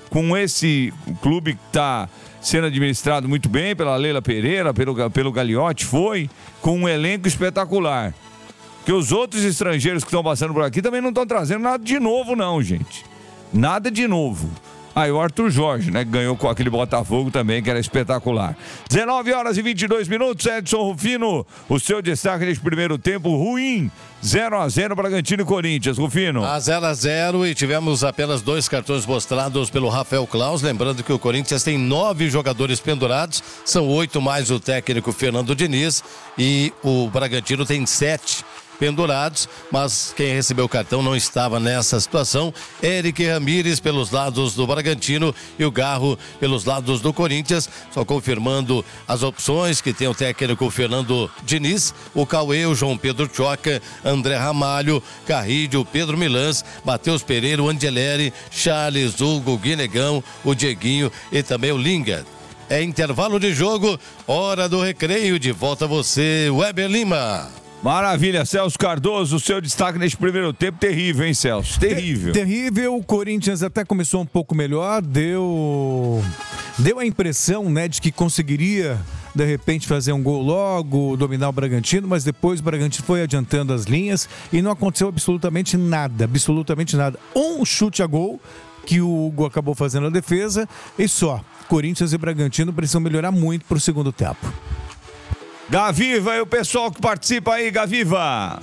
[SPEAKER 3] com esse clube que está sendo administrado muito bem pela Leila Pereira, pelo, pelo Gagliotti, foi com um elenco espetacular. Que os outros estrangeiros que estão passando por aqui também não estão trazendo nada de novo, não, gente. Nada de novo. Aí o Arthur Jorge, né, que ganhou com aquele Botafogo também, que era espetacular. dezenove horas e vinte e dois minutos, Edson Rufino, o seu destaque neste primeiro tempo ruim, zero a zero Bragantino e Corinthians, Rufino.
[SPEAKER 2] A zero a zero e tivemos apenas dois cartões mostrados pelo Rafael Claus, lembrando que o Corinthians tem nove jogadores pendurados, são oito mais o técnico Fernando Diniz e o Bragantino tem sete pendurados, mas quem recebeu o cartão não estava nessa situação. Eric Ramírez pelos lados do Bragantino e o Garro pelos lados do Corinthians, só confirmando as opções que tem o técnico Fernando Diniz, o Cauê, o João Pedro Choca, André Ramalho, Carrídio, Pedro Milans, Matheus Pereira, o Angeleri, Charles, Hugo, Guinegão, o Dieguinho e também o Linga. É intervalo de jogo, hora do recreio, de volta você, Weber Lima.
[SPEAKER 3] Maravilha, Celso Cardoso, o seu destaque neste primeiro tempo, terrível, hein, Celso? Terrível.
[SPEAKER 6] Ter- terrível, o Corinthians até começou um pouco melhor, deu, deu a impressão, né, de que conseguiria, de repente, fazer um gol logo, dominar o Bragantino, mas depois o Bragantino foi adiantando as linhas e não aconteceu absolutamente nada, absolutamente nada. Um chute a gol, que o Hugo acabou fazendo a defesa, e só. Corinthians e Bragantino precisam melhorar muito para o segundo tempo.
[SPEAKER 3] Gaviva e o pessoal que participa aí, Gaviva.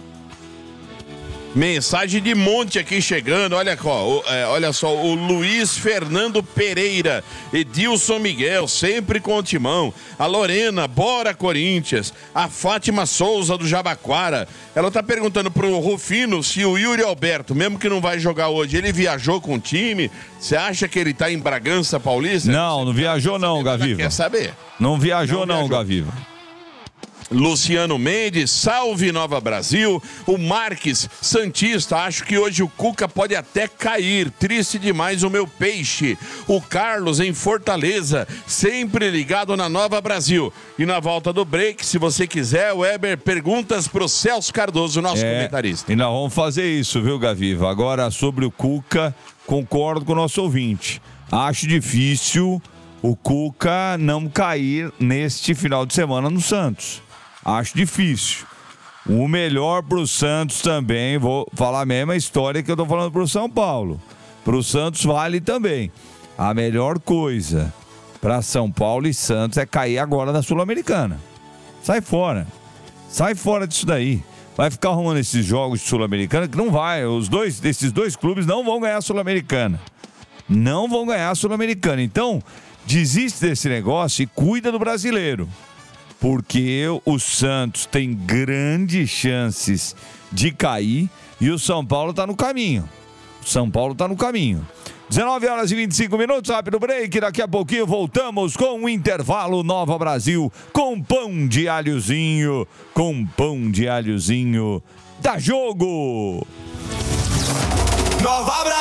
[SPEAKER 5] Mensagem de monte aqui chegando, olha, ó, é, olha só, o Luiz Fernando Pereira, Edilson Miguel, sempre com o timão, a Lorena, bora Corinthians, a Fátima Souza do Jabaquara, ela tá perguntando pro Rufino se o Yuri Alberto, mesmo que não vai jogar hoje, ele viajou com o time, você acha que ele tá em Bragança Paulista?
[SPEAKER 3] Não, não viajou não, Gaviva.
[SPEAKER 5] Quer saber?
[SPEAKER 3] Não viajou
[SPEAKER 5] Não
[SPEAKER 3] não,
[SPEAKER 5] viajou.
[SPEAKER 3] Gaviva.
[SPEAKER 5] Luciano Mendes, salve Nova Brasil. O Marques Santista, acho que hoje o Cuca pode até cair, triste demais o meu peixe. O Carlos em Fortaleza, sempre ligado na Nova Brasil. E na volta do break, se você quiser, Weber, perguntas pro Celso Cardoso, nosso
[SPEAKER 3] É,
[SPEAKER 5] comentarista.
[SPEAKER 3] e nós vamos fazer isso, viu, Gaviva? Agora, sobre o Cuca, concordo com o nosso ouvinte. Acho difícil o Cuca não cair neste final de semana no Santos. Acho difícil. O melhor pro Santos também, vou falar a mesma história que eu tô falando pro São Paulo. Pro Santos vale também. A melhor coisa para São Paulo e Santos é cair agora na Sul-Americana. Sai fora. Sai fora disso daí. Vai ficar arrumando esses jogos de Sul-Americana que não vai. Os dois, esses dois clubes não vão ganhar a Sul-Americana. Não vão ganhar a Sul-Americana. Então, desiste desse negócio e cuida do brasileiro. Porque o Santos tem grandes chances de cair e o São Paulo está no caminho. O São Paulo está no caminho. dezenove horas e vinte e cinco minutos, rápido break. Daqui a pouquinho voltamos com o intervalo Nova Brasil, com pão de alhozinho, com pão de alhozinho. Dá jogo!
[SPEAKER 9] Nova Brasil!